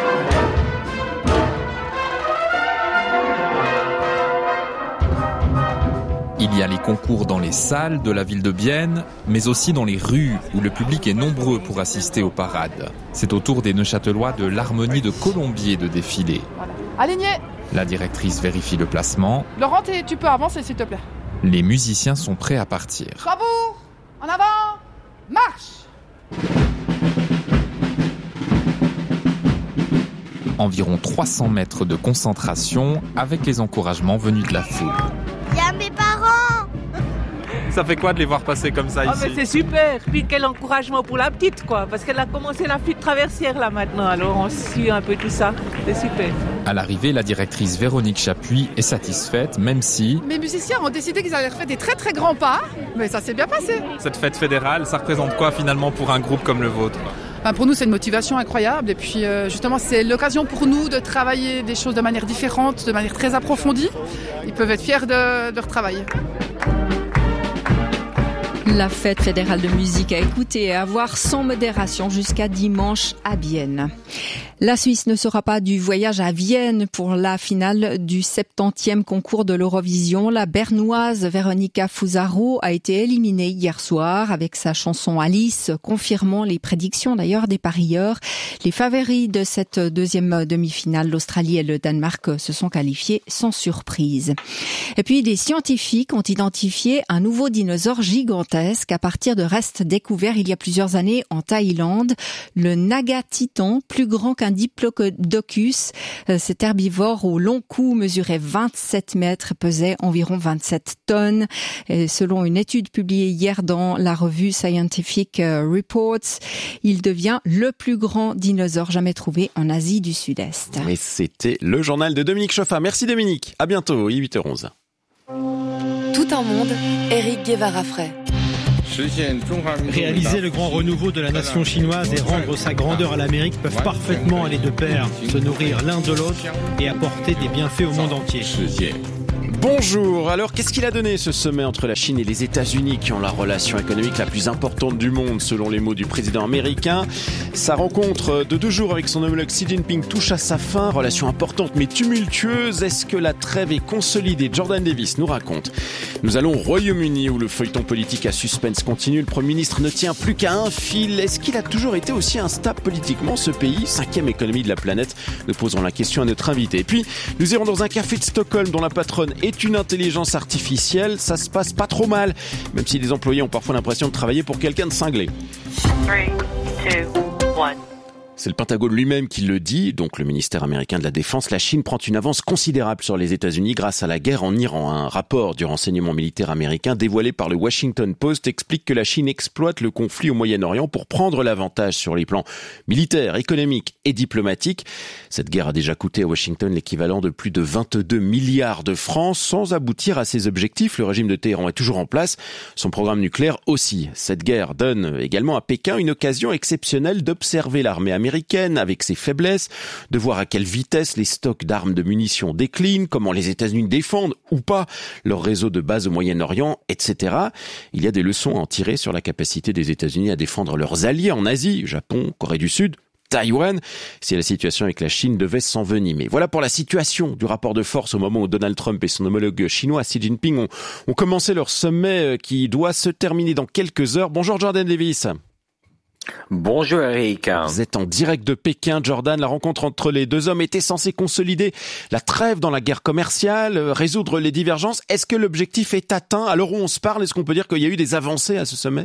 Il y a les concours dans les salles de la ville de Bienne, mais aussi dans les rues où le public est nombreux pour assister aux parades. C'est au tour des Neuchâtelois de l'Harmonie de Colombier de défiler. Voilà. Aligné. La directrice vérifie le placement. Laurent, tu peux avancer s'il te plaît. Les musiciens sont prêts à partir. Bravo! En avant! Marche! Environ trois cents mètres de concentration avec les encouragements venus de la foule. Il y a mes parents! Ça fait quoi de les voir passer comme ça oh ici? mais c'est super. Puis quel encouragement pour la petite, quoi. Parce qu'elle a commencé la flûte traversière là maintenant. Alors on suit un peu tout ça. C'est super. À l'arrivée, la directrice Véronique Chapuis est satisfaite, même si... Mes musiciens ont décidé qu'ils allaient faire des très très grands pas, mais ça s'est bien passé. Cette fête fédérale, ça représente quoi finalement pour un groupe comme le vôtre? Ben pour nous, c'est une motivation incroyable. Et puis euh, justement, c'est l'occasion pour nous de travailler des choses de manière différente, de manière très approfondie. Ils peuvent être fiers de, de retravailler. La fête fédérale de musique à écouter et à voir sans modération jusqu'à dimanche à Bienne. La Suisse ne sera pas du voyage à Vienne pour la finale du septantième concours de l'Eurovision. La bernoise Veronica Fusaro a été éliminée hier soir avec sa chanson Alice, confirmant les prédictions d'ailleurs des parieurs. Les favoris de cette deuxième demi-finale, l'Australie et le Danemark, se sont qualifiés sans surprise. Et puis des scientifiques ont identifié un nouveau dinosaure gigantesque à partir de restes découverts il y a plusieurs années en Thaïlande. Le Naga Titan, plus grand qu'un diplodocus. Cet herbivore au long cou mesurait vingt-sept mètres, pesait environ vingt-sept tonnes. Et selon une étude publiée hier dans la revue Scientific Reports, il devient le plus grand dinosaure jamais trouvé en Asie du Sud-Est. Et c'était le journal de Dominique Chauffat. Merci Dominique. À bientôt, huit heures onze. Tout un monde, Éric Guevara-Frey. Réaliser le grand renouveau de la nation chinoise et rendre sa grandeur à l'Amérique peuvent parfaitement aller de pair, se nourrir l'un de l'autre et apporter des bienfaits au monde entier. Bonjour, alors qu'est-ce qu'il a donné ce sommet entre la Chine et les États-Unis qui ont la relation économique la plus importante du monde selon les mots du président américain? Sa rencontre de deux jours avec son homologue Xi Jinping touche à sa fin, relation importante mais tumultueuse. Est-ce que la trêve est consolidée? Jordan Davis nous raconte. Nous allons au Royaume-Uni où le feuilleton politique à suspense continue. Le Premier ministre ne tient plus qu'à un fil. Est-ce qu'il a toujours été aussi instable politiquement ce pays? Cinquième économie de la planète. Nous poserons la question à notre invité. Et puis, nous irons dans un café de Stockholm dont la patronne est une intelligence artificielle. Ça se passe pas trop mal, même si les employés ont parfois l'impression de travailler pour quelqu'un de cinglé. three, two, one. C'est le Pentagone lui-même qui le dit, donc le ministère américain de la Défense. La Chine prend une avance considérable sur les États-Unis grâce à la guerre en Iran. Un rapport du renseignement militaire américain dévoilé par le Washington Post explique que la Chine exploite le conflit au Moyen-Orient pour prendre l'avantage sur les plans militaires, économiques et diplomatiques. Cette guerre a déjà coûté à Washington l'équivalent de plus de vingt-deux milliards de francs sans aboutir à ses objectifs. Le régime de Téhéran est toujours en place, son programme nucléaire aussi. Cette guerre donne également à Pékin une occasion exceptionnelle d'observer l'armée américaine avec ses faiblesses, de voir à quelle vitesse les stocks d'armes de munitions déclinent, comment les États-Unis défendent ou pas leur réseau de bases au Moyen-Orient, et cetera. Il y a des leçons à en tirer sur la capacité des États-Unis à défendre leurs alliés en Asie, Japon, Corée du Sud, Taïwan, si la situation avec la Chine devait s'envenimer. Voilà pour la situation du rapport de force au moment où Donald Trump et son homologue chinois Xi Jinping ont, ont commencé leur sommet qui doit se terminer dans quelques heures. Bonjour Jordan Davis. Bonjour Eric. Vous êtes en direct de Pékin, Jordan. La rencontre entre les deux hommes était censée consolider la trêve dans la guerre commerciale, résoudre les divergences. Est-ce que l'objectif est atteint? À l'heure où on se parle, est-ce qu'on peut dire qu'il y a eu des avancées à ce sommet?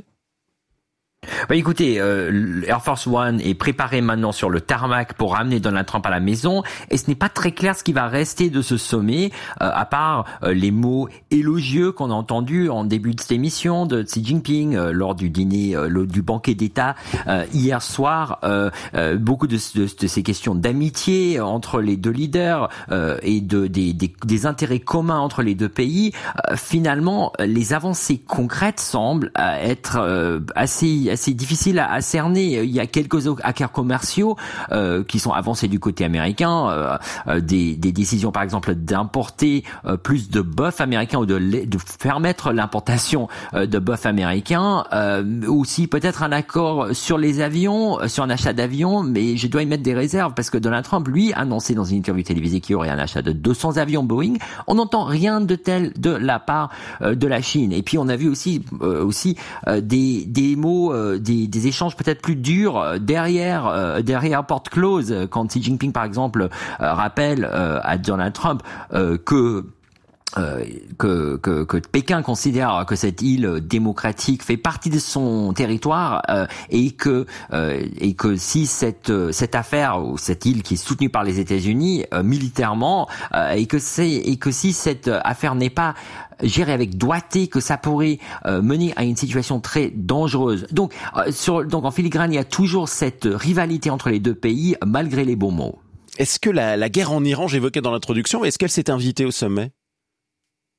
Bah écoutez, euh, Air Force One est préparé maintenant sur le tarmac pour ramener Donald Trump à la maison, et ce n'est pas très clair ce qui va rester de ce sommet, euh, à part euh, les mots élogieux qu'on a entendus en début de cette émission de Xi Jinping euh, lors du dîner, euh, le, du banquet d'État euh, hier soir. Euh, euh, beaucoup de, de, de ces questions d'amitié entre les deux leaders euh, et de des, des, des intérêts communs entre les deux pays. Euh, finalement, les avancées concrètes semblent euh, être euh, assez assez difficile à, à cerner. Il y a quelques accords commerciaux euh, qui sont avancés du côté américain, euh, euh, des, des décisions par exemple d'importer euh, plus de bœuf américain ou de, de permettre l'importation euh, de bœuf américain, euh, aussi peut-être un accord sur les avions, sur un achat d'avions, mais je dois y mettre des réserves parce que Donald Trump, lui, a annoncé dans une interview télévisée qu'il y aurait un achat de deux cents avions Boeing. On n'entend rien de tel de la part euh, de la Chine. Et puis on a vu aussi euh, aussi euh, des des mots euh, des, des échanges peut-être plus durs derrière euh, derrière porte close quand Xi Jinping par exemple euh, rappelle euh, à Donald Trump euh, que Euh, que, que, que Pékin considère que cette île démocratique fait partie de son territoire euh, et que euh, et que si cette cette affaire ou cette île qui est soutenue par les États-Unis euh, militairement euh, et que c'est et que si cette affaire n'est pas gérée avec doigté, que ça pourrait euh, mener à une situation très dangereuse. Donc euh, sur donc en filigrane, il y a toujours cette rivalité entre les deux pays malgré les bons mots. Est-ce que la, la guerre en Iran, j'évoquais dans l'introduction, est-ce qu'elle s'est invitée au sommet ?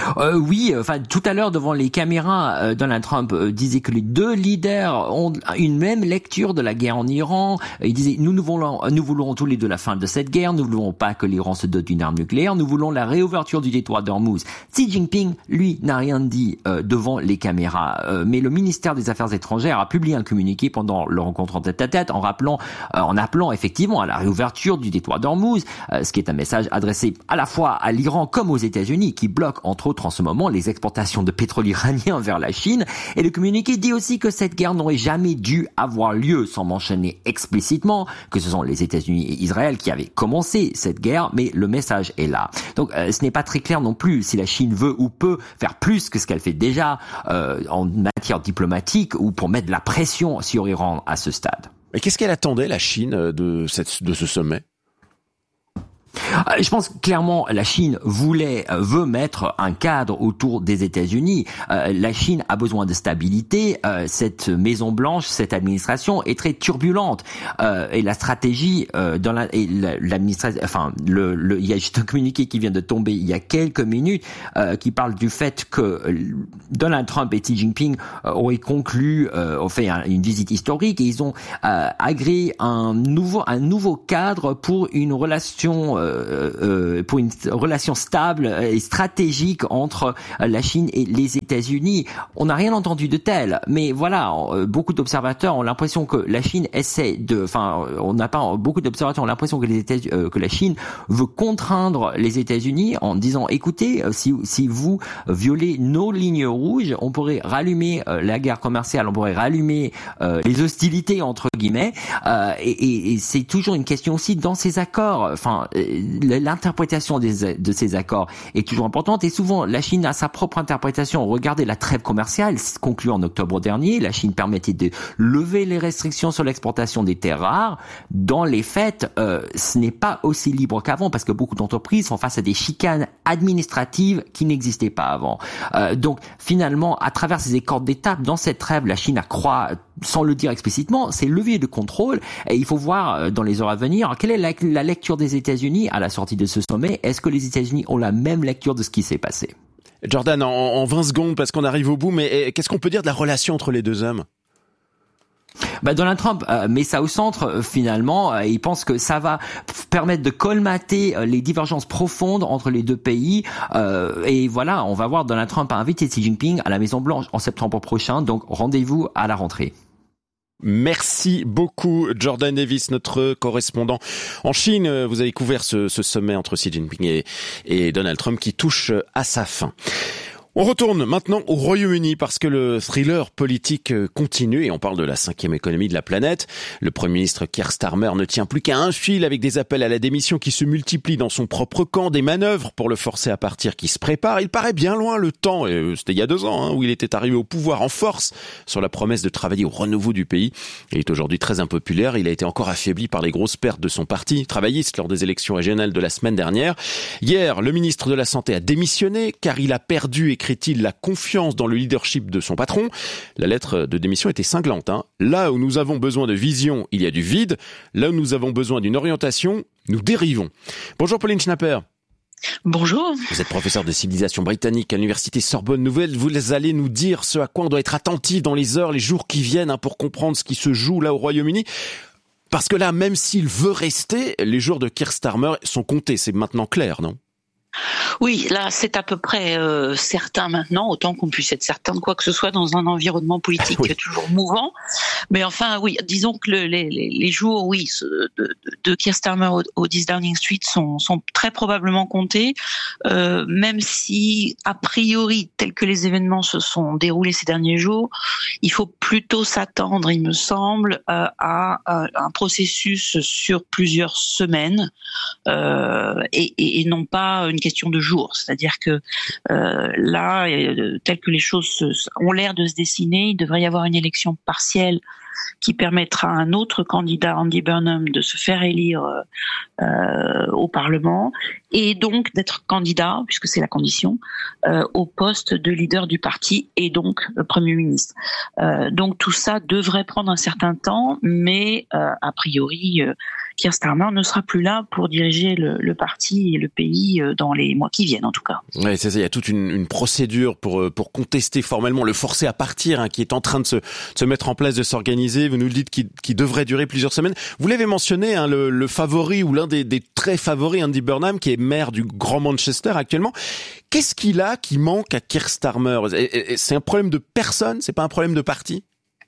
Euh, oui, enfin tout à l'heure devant les caméras, euh, Donald Trump euh, disait que les deux leaders ont une même lecture de la guerre en Iran. Il disait nous nous voulons, nous voulons tous les deux la fin de cette guerre. Nous ne voulons pas que l'Iran se dote d'une arme nucléaire. Nous voulons la réouverture du détroit d'Ormuz. Xi Jinping, lui, n'a rien dit euh, devant les caméras. Euh, mais le ministère des Affaires étrangères a publié un communiqué pendant leur rencontre en tête-à-tête en rappelant, euh, en appelant effectivement à la réouverture du détroit d'Ormuz, euh, ce qui est un message adressé à la fois à l'Iran comme aux États-Unis, qui bloquent entre autres en ce moment les exportations de pétrole iranien vers la Chine. Et le communiqué dit aussi que cette guerre n'aurait jamais dû avoir lieu, sans mentionner explicitement que ce sont les États-Unis et Israël qui avaient commencé cette guerre, mais le message est là. Donc euh, ce n'est pas très clair non plus si la Chine veut ou peut faire plus que ce qu'elle fait déjà euh, en matière diplomatique ou pour mettre de la pression sur Iran à ce stade. Mais qu'est-ce qu'elle attendait, la Chine, de, cette, de ce sommet ? Je pense que clairement la Chine voulait, veut mettre un cadre autour des États-Unis. Euh, la Chine a besoin de stabilité. Euh, cette Maison Blanche, cette administration est très turbulente euh, et la stratégie euh, dans la, et l'administration, enfin, le, le, il y a juste un communiqué qui vient de tomber il y a quelques minutes euh, qui parle du fait que Donald Trump et Xi Jinping euh, auraient conclu, euh, ont fait un, une visite historique et ils ont euh, agréé un nouveau, un nouveau cadre pour une relation euh, Euh, pour une relation stable et stratégique entre la Chine et les États-Unis. On n'a rien entendu de tel, mais voilà, beaucoup d'observateurs ont l'impression que la Chine essaie de, enfin, on n'a pas beaucoup d'observateurs ont l'impression que les États, euh, que la Chine veut contraindre les États-Unis en disant, écoutez, si si vous violez nos lignes rouges, on pourrait rallumer euh, la guerre commerciale, on pourrait rallumer euh, les hostilités entre guillemets, euh, et, et, et c'est toujours une question aussi dans ces accords, enfin. L'interprétation des, de ces accords est toujours importante et souvent la Chine a sa propre interprétation. Regardez la trêve commerciale conclue en octobre dernier. La Chine permettait de lever les restrictions sur l'exportation des terres rares. Dans les faits, euh, ce n'est pas aussi libre qu'avant parce que beaucoup d'entreprises sont face à des chicanes administratives qui n'existaient pas avant. Euh, donc finalement, à travers ces accords d'étape, dans cette trêve, la Chine accroît, sans le dire explicitement, ses leviers de contrôle. Et il faut voir dans les heures à venir quelle est la, la lecture des États-Unis à la sortie de ce sommet. Est-ce que les États-Unis ont la même lecture de ce qui s'est passé? Jordan, en, en vingt secondes, parce qu'on arrive au bout, mais qu'est-ce qu'on peut dire de la relation entre les deux hommes? Bah Donald Trump euh, met ça au centre euh, finalement. Euh, il pense que ça va permettre de colmater euh, les divergences profondes entre les deux pays. Euh, et voilà, on va voir Donald Trump a invité Xi Jinping à la Maison Blanche en septembre prochain. Donc rendez-vous à la rentrée. Merci beaucoup, Jordan Davis, notre correspondant en Chine. Vous avez couvert ce, ce sommet entre Xi Jinping et, et Donald Trump qui touche à sa fin. On retourne maintenant au Royaume-Uni parce que le thriller politique continue et on parle de la cinquième économie de la planète. Le Premier ministre Keir Starmer ne tient plus qu'à un fil avec des appels à la démission qui se multiplient dans son propre camp, des manœuvres pour le forcer à partir qui se préparent. Il paraît bien loin le temps, et c'était il y a deux ans, hein, où il était arrivé au pouvoir en force sur la promesse de travailler au renouveau du pays. Il est aujourd'hui très impopulaire, il a été encore affaibli par les grosses pertes de son parti travailliste lors des élections régionales de la semaine dernière. Hier, le ministre de la Santé a démissionné car il a perdu, écrit-il, la confiance dans le leadership de son patron. La lettre de démission était cinglante. Hein. Là où nous avons besoin de vision, il y a du vide. Là où nous avons besoin d'une orientation, nous dérivons. Bonjour Pauline Schnapper. Bonjour. Vous êtes professeur de civilisation britannique à l'université Sorbonne Nouvelle. Vous allez nous dire ce à quoi on doit être attentif dans les heures, les jours qui viennent hein, pour comprendre ce qui se joue là au Royaume-Uni. Parce que là, même s'il veut rester, les jours de Keir Starmer sont comptés. C'est maintenant clair, non ? Oui, là, c'est à peu près euh, certain maintenant, autant qu'on puisse être certain de quoi que ce soit dans un environnement politique oui. toujours mouvant. Mais enfin, oui, disons que le, les, les jours, oui, de, de, de Keir Starmer au, au dix Downing Street sont, sont très probablement comptés, euh, même si, a priori, tels que les événements se sont déroulés ces derniers jours, il faut plutôt s'attendre, il me semble, euh, à, à un processus sur plusieurs semaines euh, et, et, et non pas une question de jours. C'est-à-dire que euh, là, euh, tel que les choses se, ont l'air de se dessiner, il devrait y avoir une élection partielle qui permettra à un autre candidat, Andy Burnham, de se faire élire euh, au Parlement et donc d'être candidat, puisque c'est la condition, euh, au poste de leader du parti et donc le Premier ministre. Euh, donc tout ça devrait prendre un certain temps, mais euh, a priori, euh, Keir Starmer ne sera plus là pour diriger le, le parti et le pays dans les mois qui viennent, en tout cas. Ouais, c'est ça. Il y a toute une, une procédure pour pour contester formellement, le forcer à partir, hein, qui est en train de se, de se mettre en place, de s'organiser. Vous nous le dites, qui, qui devrait durer plusieurs semaines. Vous l'avez mentionné, hein, le, le favori ou l'un des, des très favoris, Andy Burnham, qui est maire du Grand Manchester actuellement. Qu'est-ce qu'il a qui manque à Keir Starmer? C'est un problème de personne, c'est pas un problème de parti?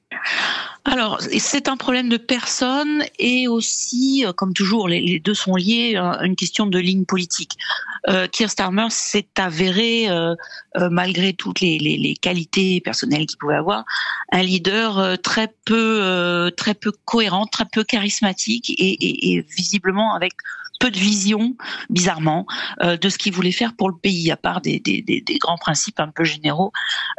Alors, c'est un problème de personne et aussi, comme toujours, les, les deux sont liés à une question de ligne politique. Euh, Keir Starmer s'est avéré, euh, euh, malgré toutes les, les, les qualités personnelles qu'il pouvait avoir, un leader euh, très peu, euh, très peu cohérent, très peu charismatique et, et, et visiblement avec peu de vision, bizarrement, euh, de ce qu'il voulait faire pour le pays, à part des, des, des, des grands principes un peu généraux.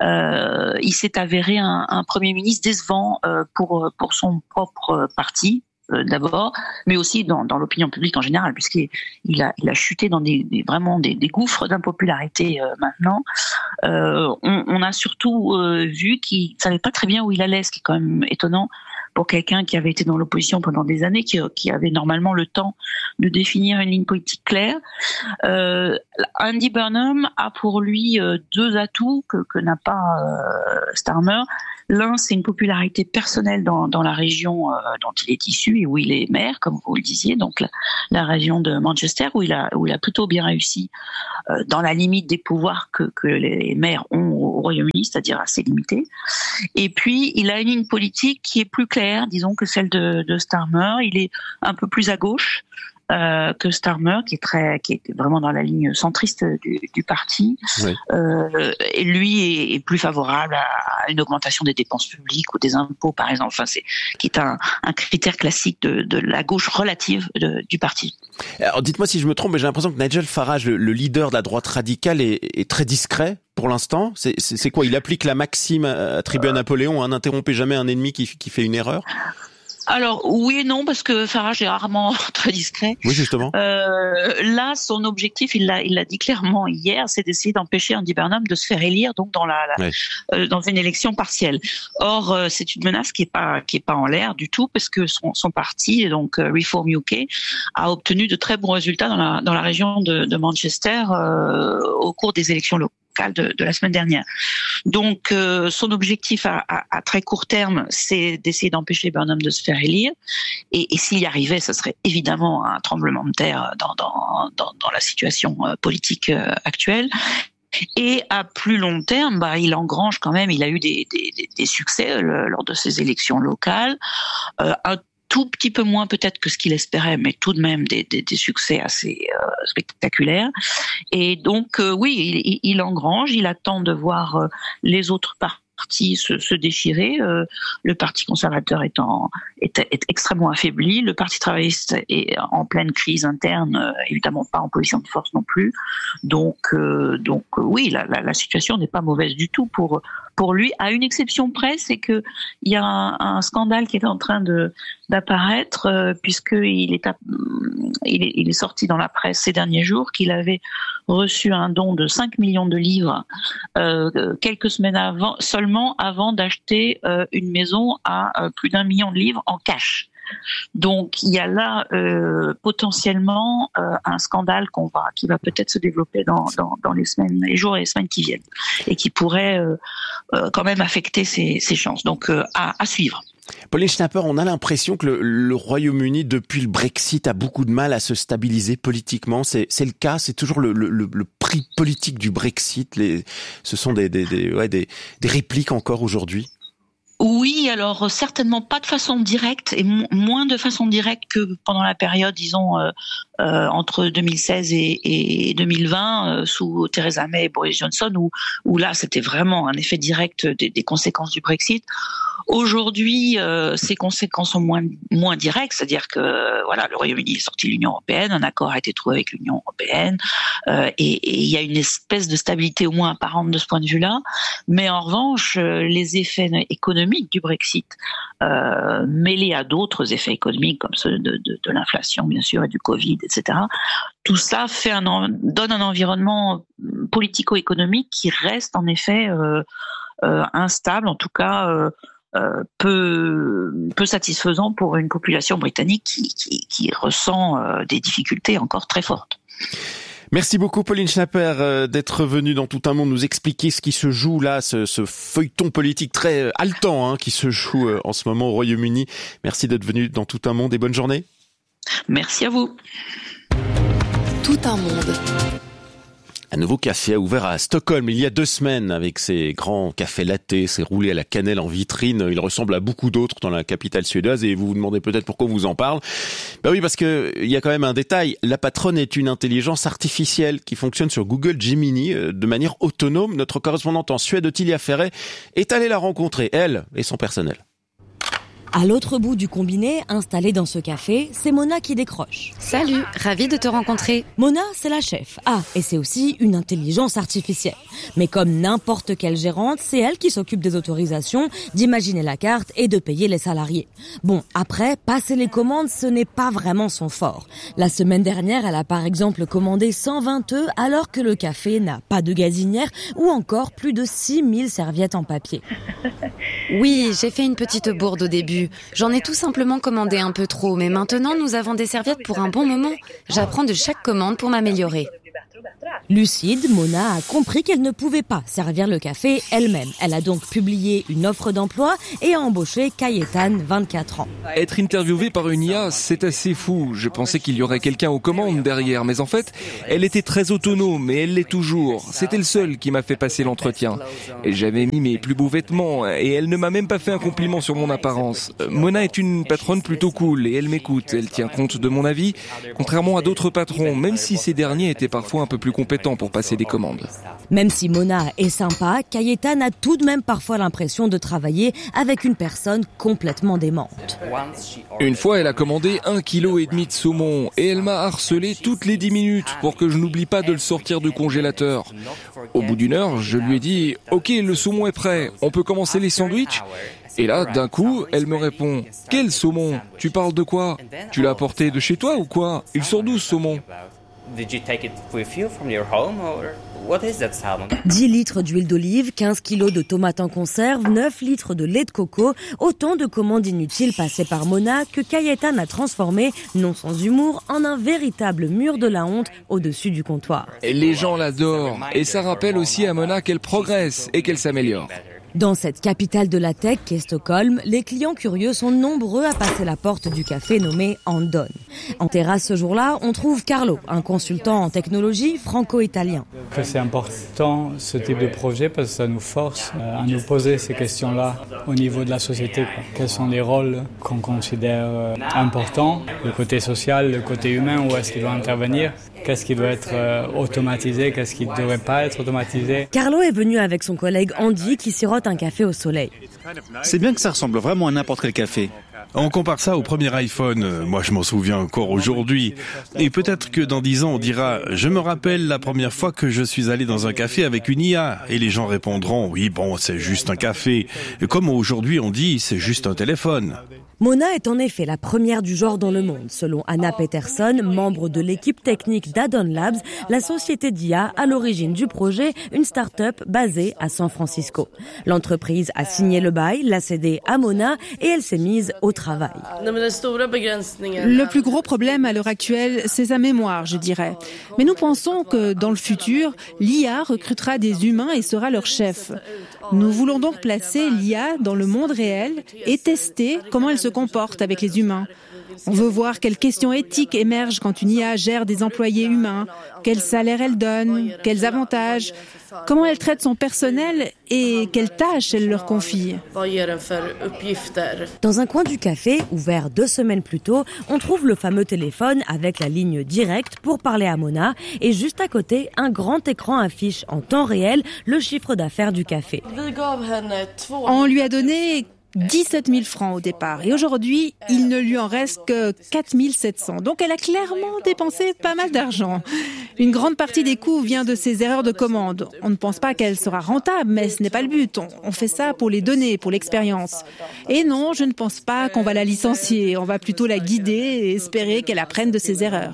Euh, il s'est avéré un, un Premier ministre décevant euh, pour, pour son propre parti, euh, d'abord, mais aussi dans, dans l'opinion publique en général, puisqu'il il a, il a chuté dans des, des, vraiment des, des gouffres d'impopularité euh, maintenant. Euh, on, on a surtout euh, vu qu'il ne savait pas très bien où il allait, ce qui est quand même étonnant pour quelqu'un qui avait été dans l'opposition pendant des années, qui, qui avait normalement le temps de définir une ligne politique claire. Euh, Andy Burnham a pour lui euh, deux atouts que, que n'a pas euh, Starmer. L'un, c'est une popularité personnelle dans, dans la région euh, dont il est issu et où il est maire, comme vous le disiez, donc la, la région de Manchester, où il a, où il a plutôt bien réussi euh, dans la limite des pouvoirs que, que les maires ont au Royaume-Uni, c'est-à-dire assez limités. Et puis, il a une ligne politique qui est plus claire, disons, que celle de, de Starmer. Il est un peu plus à gauche euh, que Starmer, qui est très, qui est vraiment dans la ligne centriste du, du parti. Oui. Euh, et lui est, est plus favorable à une augmentation des dépenses publiques ou des impôts, par exemple. Enfin, c'est qui est un, un critère classique de, de la gauche relative de, du parti. Alors, dites-moi si je me trompe, mais j'ai l'impression que Nigel Farage, le, le leader de la droite radicale, est, est très discret. Pour l'instant, c'est, c'est, c'est quoi? Il applique la maxime attribuée à Napoléon, hein, n'interrompez jamais un ennemi qui, qui fait une erreur? Alors oui et non, parce que Farage est rarement très discret. Oui, justement. Euh, là, son objectif, il l'a, il l'a dit clairement hier, c'est d'essayer d'empêcher Andy Burnham de se faire élire, donc dans la, la ouais. euh, dans une élection partielle. Or, euh, c'est une menace qui est pas qui est pas en l'air du tout, parce que son, son parti, donc euh, Reform U K, a obtenu de très bons résultats dans la dans la région de, de Manchester euh, au cours des élections locales. De, de la semaine dernière. Donc, euh, son objectif à, à, à très court terme, c'est d'essayer d'empêcher Burnham de se faire élire. Et, et s'il y arrivait, ce serait évidemment un tremblement de terre dans, dans, dans, dans la situation euh, politique euh, actuelle. Et à plus long terme, bah, il engrange quand même, il a eu des, des, des succès euh, lors de ces élections locales. Euh, un tout petit peu moins peut-être que ce qu'il espérait, mais tout de même des, des, des succès assez euh, spectaculaires. Et donc, euh, oui, il, il engrange, il attend de voir euh, les autres partis se, se déchirer. Euh, le Parti conservateur est, en, est, est extrêmement affaibli. Le Parti travailliste est en pleine crise interne, euh, évidemment pas en position de force non plus. Donc, euh, donc euh, oui, la, la, la situation n'est pas mauvaise du tout pour pour lui, à une exception près, c'est que il y a un, un scandale qui est en train de d'apparaître euh, puisqu'il est, il est il est sorti dans la presse ces derniers jours qu'il avait reçu un don de cinq millions de livres euh, quelques semaines avant, seulement avant d'acheter euh, une maison à euh, plus d'un million de livres en cash. Donc il y a là euh, potentiellement euh, un scandale qu'on va, qui va peut-être se développer dans, dans, dans les semaines, les jours et les semaines qui viennent, et qui pourrait euh, euh, quand même affecter ses, ses chances. Donc euh, à, à suivre. Pauline Schnapper, on a l'impression que le, le Royaume-Uni, depuis le Brexit, a beaucoup de mal à se stabiliser politiquement. C'est, c'est le cas, c'est toujours le, le, le prix politique du Brexit. Les, ce sont des, des, des, ouais, des, des répliques encore aujourd'hui. Oui, alors certainement pas de façon directe et mo- moins de façon directe que pendant la période, disons, euh, euh, entre deux mille seize et, et deux mille vingt, euh, sous Theresa May et Boris Johnson, où, où là c'était vraiment un effet direct des, des conséquences du Brexit. Aujourd'hui, euh, ces conséquences sont moins moins directes, c'est-à-dire que voilà, le Royaume-Uni est sorti de l'Union européenne, un accord a été trouvé avec l'Union européenne, euh, et il y a une espèce de stabilité au moins apparente de ce point de vue-là. Mais en revanche, les effets économiques du Brexit, euh, mêlés à d'autres effets économiques comme ceux de, de, de l'inflation bien sûr et du Covid, et cetera. Tout ça fait un donne un environnement politico-économique qui reste en effet euh, euh, instable, en tout cas. Euh, euh, peu peu satisfaisant pour une population britannique qui, qui, qui ressent euh, des difficultés encore très fortes. Merci beaucoup Pauline Schnapper euh, d'être venue dans Tout un monde nous expliquer ce qui se joue là, ce, ce feuilleton politique très euh, haletant hein, qui se joue euh, en ce moment au Royaume-Uni. Merci d'être venue dans Tout un monde et bonne journée. Merci à vous. Tout un monde. Un nouveau café a ouvert à Stockholm il y a deux semaines avec ses grands cafés lattés, ses roulés à la cannelle en vitrine. Il ressemble à beaucoup d'autres dans la capitale suédoise et vous vous demandez peut-être pourquoi on vous en parle. Ben oui, parce que il y a quand même un détail. La patronne est une intelligence artificielle qui fonctionne sur Google Gemini de manière autonome. Notre correspondante en Suède, Ottilia Ferret, est allée la rencontrer, elle et son personnel. À l'autre bout du combiné, installé dans ce café, c'est Mona qui décroche. Salut, ravie de te rencontrer. Mona, c'est la chef. Ah, et c'est aussi une intelligence artificielle. Mais comme n'importe quelle gérante, c'est elle qui s'occupe des autorisations, d'imaginer la carte et de payer les salariés. Bon, après, passer les commandes, ce n'est pas vraiment son fort. La semaine dernière, elle a par exemple commandé cent vingt œufs alors que le café n'a pas de gazinière ou encore plus de six mille serviettes en papier. Oui, j'ai fait une petite bourde au début. J'en ai tout simplement commandé un peu trop, mais maintenant nous avons des serviettes pour un bon moment. J'apprends de chaque commande pour m'améliorer. Lucide, Mona a compris qu'elle ne pouvait pas servir le café elle-même. Elle a donc publié une offre d'emploi et a embauché Kayetan, vingt-quatre ans. Être interviewée par une I A, c'est assez fou. Je pensais qu'il y aurait quelqu'un aux commandes derrière, mais en fait, elle était très autonome et elle l'est toujours. C'était le seul qui m'a fait passer l'entretien. Et j'avais mis mes plus beaux vêtements et elle ne m'a même pas fait un compliment sur mon apparence. Mona est une patronne plutôt cool et elle m'écoute. Elle tient compte de mon avis, contrairement à d'autres patrons, même si ces derniers étaient parfois un peu plus compétents pour passer des commandes. Même si Mona est sympa, Kayetan a tout de même parfois l'impression de travailler avec une personne complètement démente. Une fois, elle a commandé un kilo et demi de saumon et elle m'a harcelé toutes les dix minutes pour que je n'oublie pas de le sortir du congélateur. Au bout d'une heure, je lui ai dit « Ok, le saumon est prêt, on peut commencer les sandwichs ?» Et là, d'un coup, elle me répond « Quel saumon? Tu parles de quoi? Tu l'as apporté de chez toi ou quoi? Il sort d'où ce saumon ?» Did you take it with you from your home or what is that salmon? dix litres d'huile d'olive, quinze kilos de tomates en conserve, neuf litres de lait de coco, autant de commandes inutiles passées par Mona que Kayetan a transformé, non sans humour, en un véritable mur de la honte au-dessus du comptoir. Et les gens l'adorent et ça rappelle aussi à Mona qu'elle progresse et qu'elle s'améliore. Dans cette capitale de la tech qu'est Stockholm, les clients curieux sont nombreux à passer la porte du café nommé Andon. En terrasse ce jour-là, on trouve Carlo, un consultant en technologie franco-italien. C'est important ce type de projet parce que ça nous force à nous poser ces questions-là au niveau de la société. Quels sont les rôles qu'on considère importants? Le côté social, le côté humain, où est-ce qu'il doit intervenir? Qu'est-ce qui doit être automatisé? Qu'est-ce qui ne devrait pas être automatisé? Carlo est venu avec son collègue Andy qui sirote un café au soleil. C'est bien que ça ressemble vraiment à n'importe quel café. On compare ça au premier iPhone, moi je m'en souviens encore aujourd'hui. Et peut-être que dans dix ans on dira « Je me rappelle la première fois que je suis allé dans un café avec une I A » et les gens répondront « Oui, bon, c'est juste un café ». Comme aujourd'hui on dit « C'est juste un téléphone ». Mona est en effet la première du genre dans le monde. Selon Anna Peterson, membre de l'équipe technique d'Addon Labs, la société d'I A à l'origine du projet, une start-up basée à San Francisco. L'entreprise a signé le bail, l'a cédé à Mona et elle s'est mise au travail. Le plus gros problème à l'heure actuelle, c'est sa mémoire, je dirais. Mais nous pensons que dans le futur, l'I A recrutera des humains et sera leur chef. Nous voulons donc placer l'I A dans le monde réel et tester comment elle se comporte avec les humains. On veut voir quelles questions éthiques émergent quand une I A gère des employés humains, quel salaire elle donne, quels avantages, comment elle traite son personnel et quelles tâches elle leur confie. Dans un coin du café, ouvert deux semaines plus tôt, on trouve le fameux téléphone avec la ligne directe pour parler à Mona et juste à côté, un grand écran affiche en temps réel le chiffre d'affaires du café. On lui a donné dix-sept mille francs au départ. Et aujourd'hui, il ne lui en reste que quatre mille sept cents. Donc elle a clairement dépensé pas mal d'argent. Une grande partie des coûts vient de ses erreurs de commande. On ne pense pas qu'elle sera rentable, mais ce n'est pas le but. On, on fait ça pour les données, pour l'expérience. Et non, je ne pense pas qu'on va la licencier. On va plutôt la guider et espérer qu'elle apprenne de ses erreurs.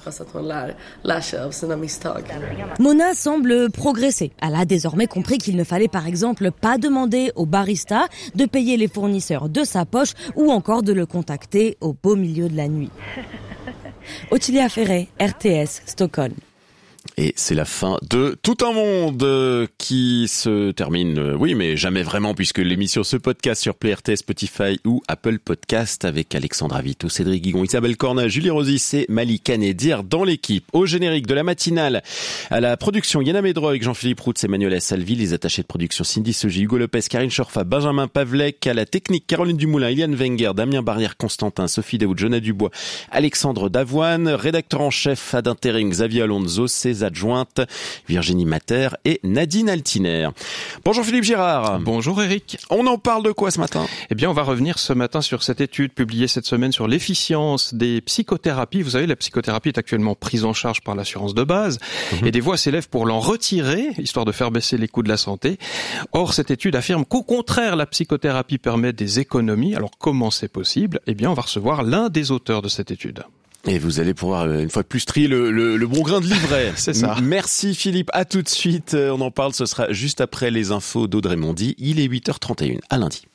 Mona semble progresser. Elle a désormais compris qu'il ne fallait par exemple pas demander aux baristas de payer les fournisseurs l'agresseur de sa poche ou encore de le contacter au beau milieu de la nuit. Ottilia Ferré, R T S, Stockholm. Et c'est la fin de Tout un monde qui se termine, oui, mais jamais vraiment, puisque l'émission se podcast sur Play R T S, Spotify ou Apple Podcast avec Alexandra Vito, Cédric Guigon, Isabelle Corna, Julie Rosis et Malik Canédir dans l'équipe. Au générique de la matinale, à la production, Yana Medroy, Jean-Philippe Roux, Emmanuel Salvi, les attachés de production, Cindy Sogi, Hugo Lopez, Karine Chorfa, Benjamin Pavlek, à la technique, Caroline Dumoulin, Iliane Wenger, Damien Barrière, Constantin, Sophie Daoud, Jonah Dubois, Alexandre Davoine, rédacteur en chef ad intérim, Xavier Alonso, ses adjointes, Virginie Mater et Nadine Altiner. Bonjour Philippe Girard. Bonjour Eric. On en parle de quoi ce matin ? Eh bien, on va revenir ce matin sur cette étude publiée cette semaine sur l'efficience des psychothérapies. Vous savez, la psychothérapie est actuellement prise en charge par l'assurance de base mmh. et des voix s'élèvent pour l'en retirer, histoire de faire baisser les coûts de la santé. Or, cette étude affirme qu'au contraire, la psychothérapie permet des économies. Alors, comment c'est possible ? Eh bien, on va recevoir l'un des auteurs de cette étude. Et vous allez pouvoir, une fois de plus, trier le, le, le bon grain de livret. C'est ça. Merci Philippe. À tout de suite. On en parle. Ce sera juste après les infos d'Audrey Mondy. Il est huit heures trente et une. À lundi.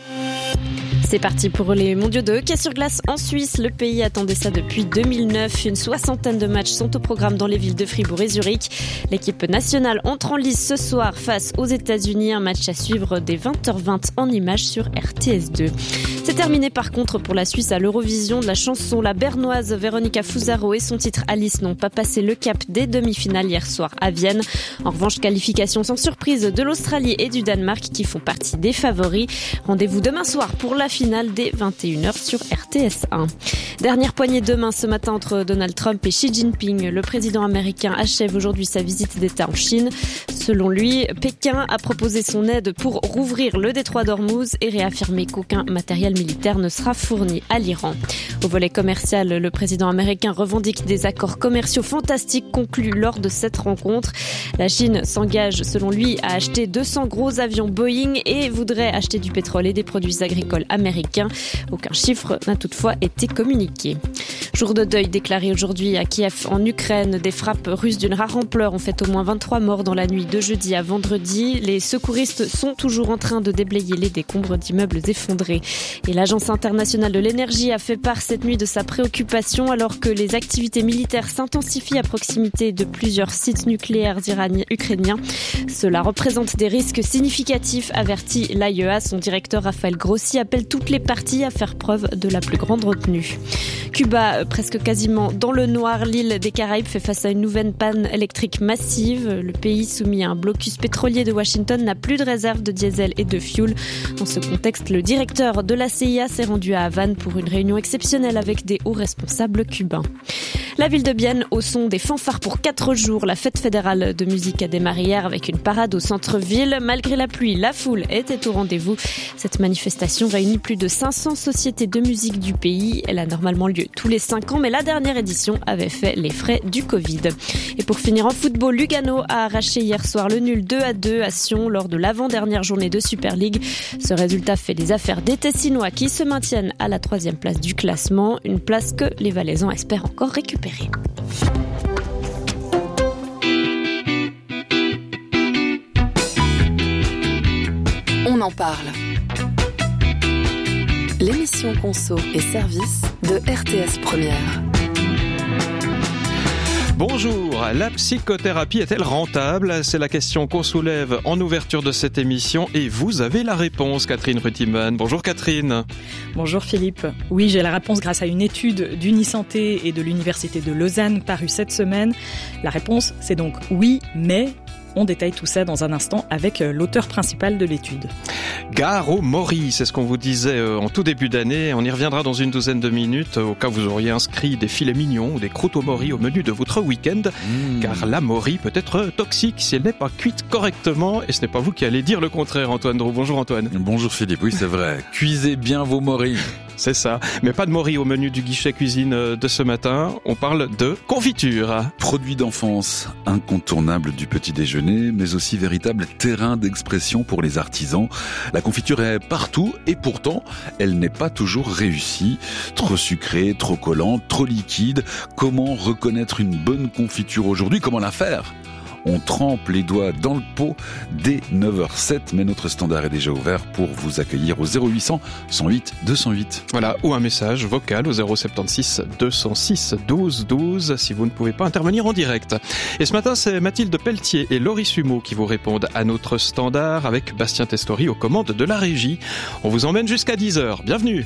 C'est parti pour les mondiaux de hockey sur glace en Suisse. Le pays attendait ça depuis deux mille neuf. Une soixantaine de matchs sont au programme dans les villes de Fribourg et Zurich. L'équipe nationale entre en lice ce soir face aux États-Unis. Un match à suivre dès vingt heures vingt en images sur R T S deux. C'est terminé par contre pour la Suisse à l'Eurovision de la chanson. La bernoise Véronica Fusaro et son titre Alice n'ont pas passé le cap des demi-finales hier soir à Vienne. En revanche, qualification sans surprise de l'Australie et du Danemark qui font partie des favoris. Rendez-vous demain soir pour la finale dès vingt et une heures sur R T S un. Dernière poignée de main ce matin entre Donald Trump et Xi Jinping. Le président américain achève aujourd'hui sa visite d'État en Chine. Selon lui, Pékin a proposé son aide pour rouvrir le détroit d'Ormuz et réaffirmer qu'aucun matériel militaire ne sera fourni à l'Iran. Au volet commercial, le président américain revendique des accords commerciaux fantastiques conclus lors de cette rencontre. La Chine s'engage, selon lui, à acheter deux cents gros avions Boeing et voudrait acheter du pétrole et des produits agricoles américains. Aucun chiffre n'a toutefois été communiqué. Jour de deuil déclaré aujourd'hui à Kiev en Ukraine. Des frappes russes d'une rare ampleur ont fait au moins vingt-trois morts dans la nuit de jeudi à vendredi. Les secouristes sont toujours en train de déblayer les décombres d'immeubles effondrés. Et l'Agence internationale de l'énergie a fait part cette nuit de sa préoccupation alors que les activités militaires s'intensifient à proximité de plusieurs sites nucléaires iraniens, ukrainiens. Cela représente des risques significatifs, avertit l'A I E A. Son directeur Raphaël Grossi appelle toutes les parties à faire preuve de la plus grande retenue. Cuba, presque quasiment dans le noir, l'île des Caraïbes fait face à une nouvelle panne électrique massive. Le pays soumis à un blocus pétrolier de Washington n'a plus de réserve de diesel et de fuel. Dans ce contexte, le directeur de la C I A s'est rendu à Havane pour une réunion exceptionnelle avec des hauts responsables cubains. La ville de Bienne au son des fanfares pour quatre jours. La fête fédérale de musique a démarré hier avec une parade au centre-ville. Malgré la pluie, la foule était au rendez-vous. Cette manifestation réunit plus de cinq cents sociétés de musique du pays. Elle a normalement lieu tous les cinq ans, mais la dernière édition avait fait les frais du Covid. Et pour finir en football, Lugano a arraché hier soir le nul deux à deux à Sion lors de l'avant-dernière journée de Super League. Ce résultat fait les affaires des Tessinois qui se maintiennent à la troisième place du classement, une place que les Valaisans espèrent encore récupérer. On en parle. L'émission Conso et Service de R T S Première. Bonjour, la psychothérapie est-elle rentable ? C'est la question qu'on soulève en ouverture de cette émission et vous avez la réponse, Catherine Rutiman. Bonjour Catherine. Bonjour Philippe. Oui, j'ai la réponse grâce à une étude d'Unisanté et de l'Université de Lausanne parue cette semaine. La réponse, c'est donc oui, mais... On détaille tout ça dans un instant avec l'auteur principal de l'étude. Gare aux moris, c'est ce qu'on vous disait en tout début d'année. On y reviendra dans une douzaine de minutes, au cas où vous auriez inscrit des filets mignons ou des croûtes aux moris au menu de votre week-end. Mmh. Car la morie peut être toxique si elle n'est pas cuite correctement. Et ce n'est pas vous qui allez dire le contraire, Antoine Drou. Bonjour Antoine. Bonjour Philippe, oui c'est vrai. Cuisez bien vos moris. C'est ça. Mais pas de moris au menu du guichet cuisine de ce matin. On parle de confiture. Produit d'enfance incontournable du petit déjeuner, mais aussi véritable terrain d'expression pour les artisans. La confiture est partout et pourtant, elle n'est pas toujours réussie. Trop sucrée, trop collante, trop liquide. Comment reconnaître une bonne confiture aujourd'hui ? Comment la faire ? On trempe les doigts dans le pot dès neuf heures zéro sept, mais notre standard est déjà ouvert pour vous accueillir au zéro huit cents, cent huit, deux cent huit. Voilà, ou un message vocal au zéro soixante-seize, deux cent six, douze douze si vous ne pouvez pas intervenir en direct. Et ce matin, c'est Mathilde Pelletier et Laurie Sumeau qui vous répondent à notre standard avec Bastien Testori aux commandes de la régie. On vous emmène jusqu'à dix heures. Bienvenue.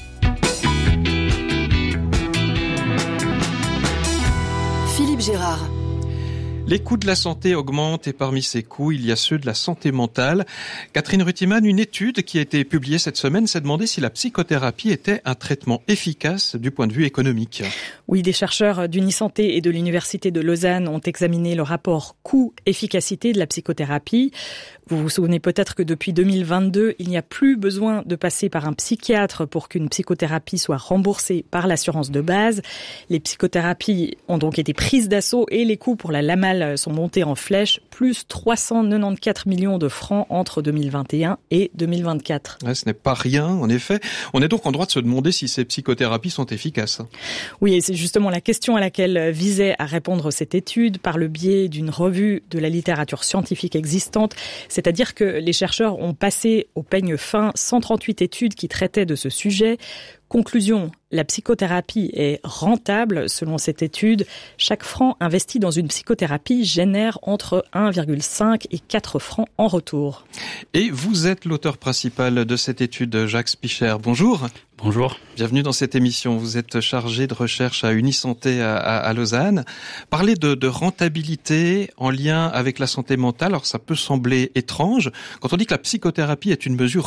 Philippe Gérard. Les coûts de la santé augmentent et parmi ces coûts, il y a ceux de la santé mentale. Catherine Rutiman, une étude qui a été publiée cette semaine s'est demandé si la psychothérapie était un traitement efficace du point de vue économique. Oui, des chercheurs d'Unisanté et de l'Université de Lausanne ont examiné le rapport coût-efficacité de la psychothérapie. Vous vous souvenez peut-être que depuis deux mille vingt-deux, il n'y a plus besoin de passer par un psychiatre pour qu'une psychothérapie soit remboursée par l'assurance de base. Les psychothérapies ont donc été prises d'assaut et les coûts pour la Lamal sont montés en flèche, plus trois cent quatre-vingt-quatorze millions de francs entre deux mille vingt et un et deux mille vingt-quatre. Ouais, ce n'est pas rien, en effet. On est donc en droit de se demander si ces psychothérapies sont efficaces. Oui, et c'est justement la question à laquelle visait à répondre cette étude par le biais d'une revue de la littérature scientifique existante. C'est-à-dire que les chercheurs ont passé au peigne fin cent trente-huit études qui traitaient de ce sujet. Conclusion, la psychothérapie est rentable selon cette étude. Chaque franc investi dans une psychothérapie génère entre un virgule cinq et quatre francs en retour. Et vous êtes l'auteur principal de cette étude, Jacques Spicher. Bonjour. Bonjour. Bienvenue dans cette émission. Vous êtes chargé de recherche à Unisanté à, à, à Lausanne. Parler de, de rentabilité en lien avec la santé mentale, alors ça peut sembler étrange. Quand on dit que la psychothérapie est une mesure